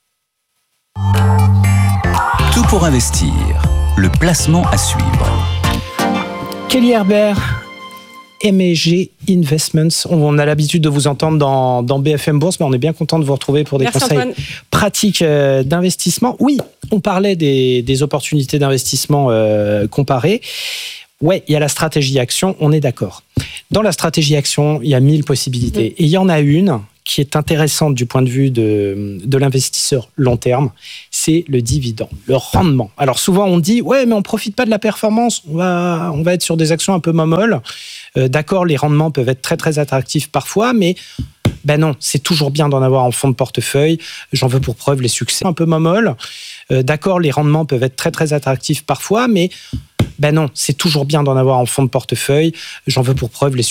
Tout pour investir, le placement à suivre. Kelly Herbert, MEG Investments. On a l'habitude de vous entendre dans BFM Bourse, mais on est bien content de vous retrouver pour des conseils pratiques d'investissement. Oui, on parlait des opportunités d'investissement comparées. Ouais, il y a la stratégie action, on est d'accord. Dans la stratégie action, il y a 1000 possibilités. Et il y en a une qui est intéressante du point de vue de l'investisseur long terme, c'est le dividende, le rendement. Alors souvent on dit, ouais, mais on profite pas de la performance, on va être sur des actions un peu molles. D'accord, les rendements peuvent être très très attractifs parfois, mais non, c'est toujours bien d'en avoir en fond de portefeuille. J'en veux pour preuve les succès un peu molles. D'accord, les rendements peuvent être très très attractifs parfois, mais non, c'est toujours bien d'en avoir en fond de portefeuille. J'en veux pour preuve les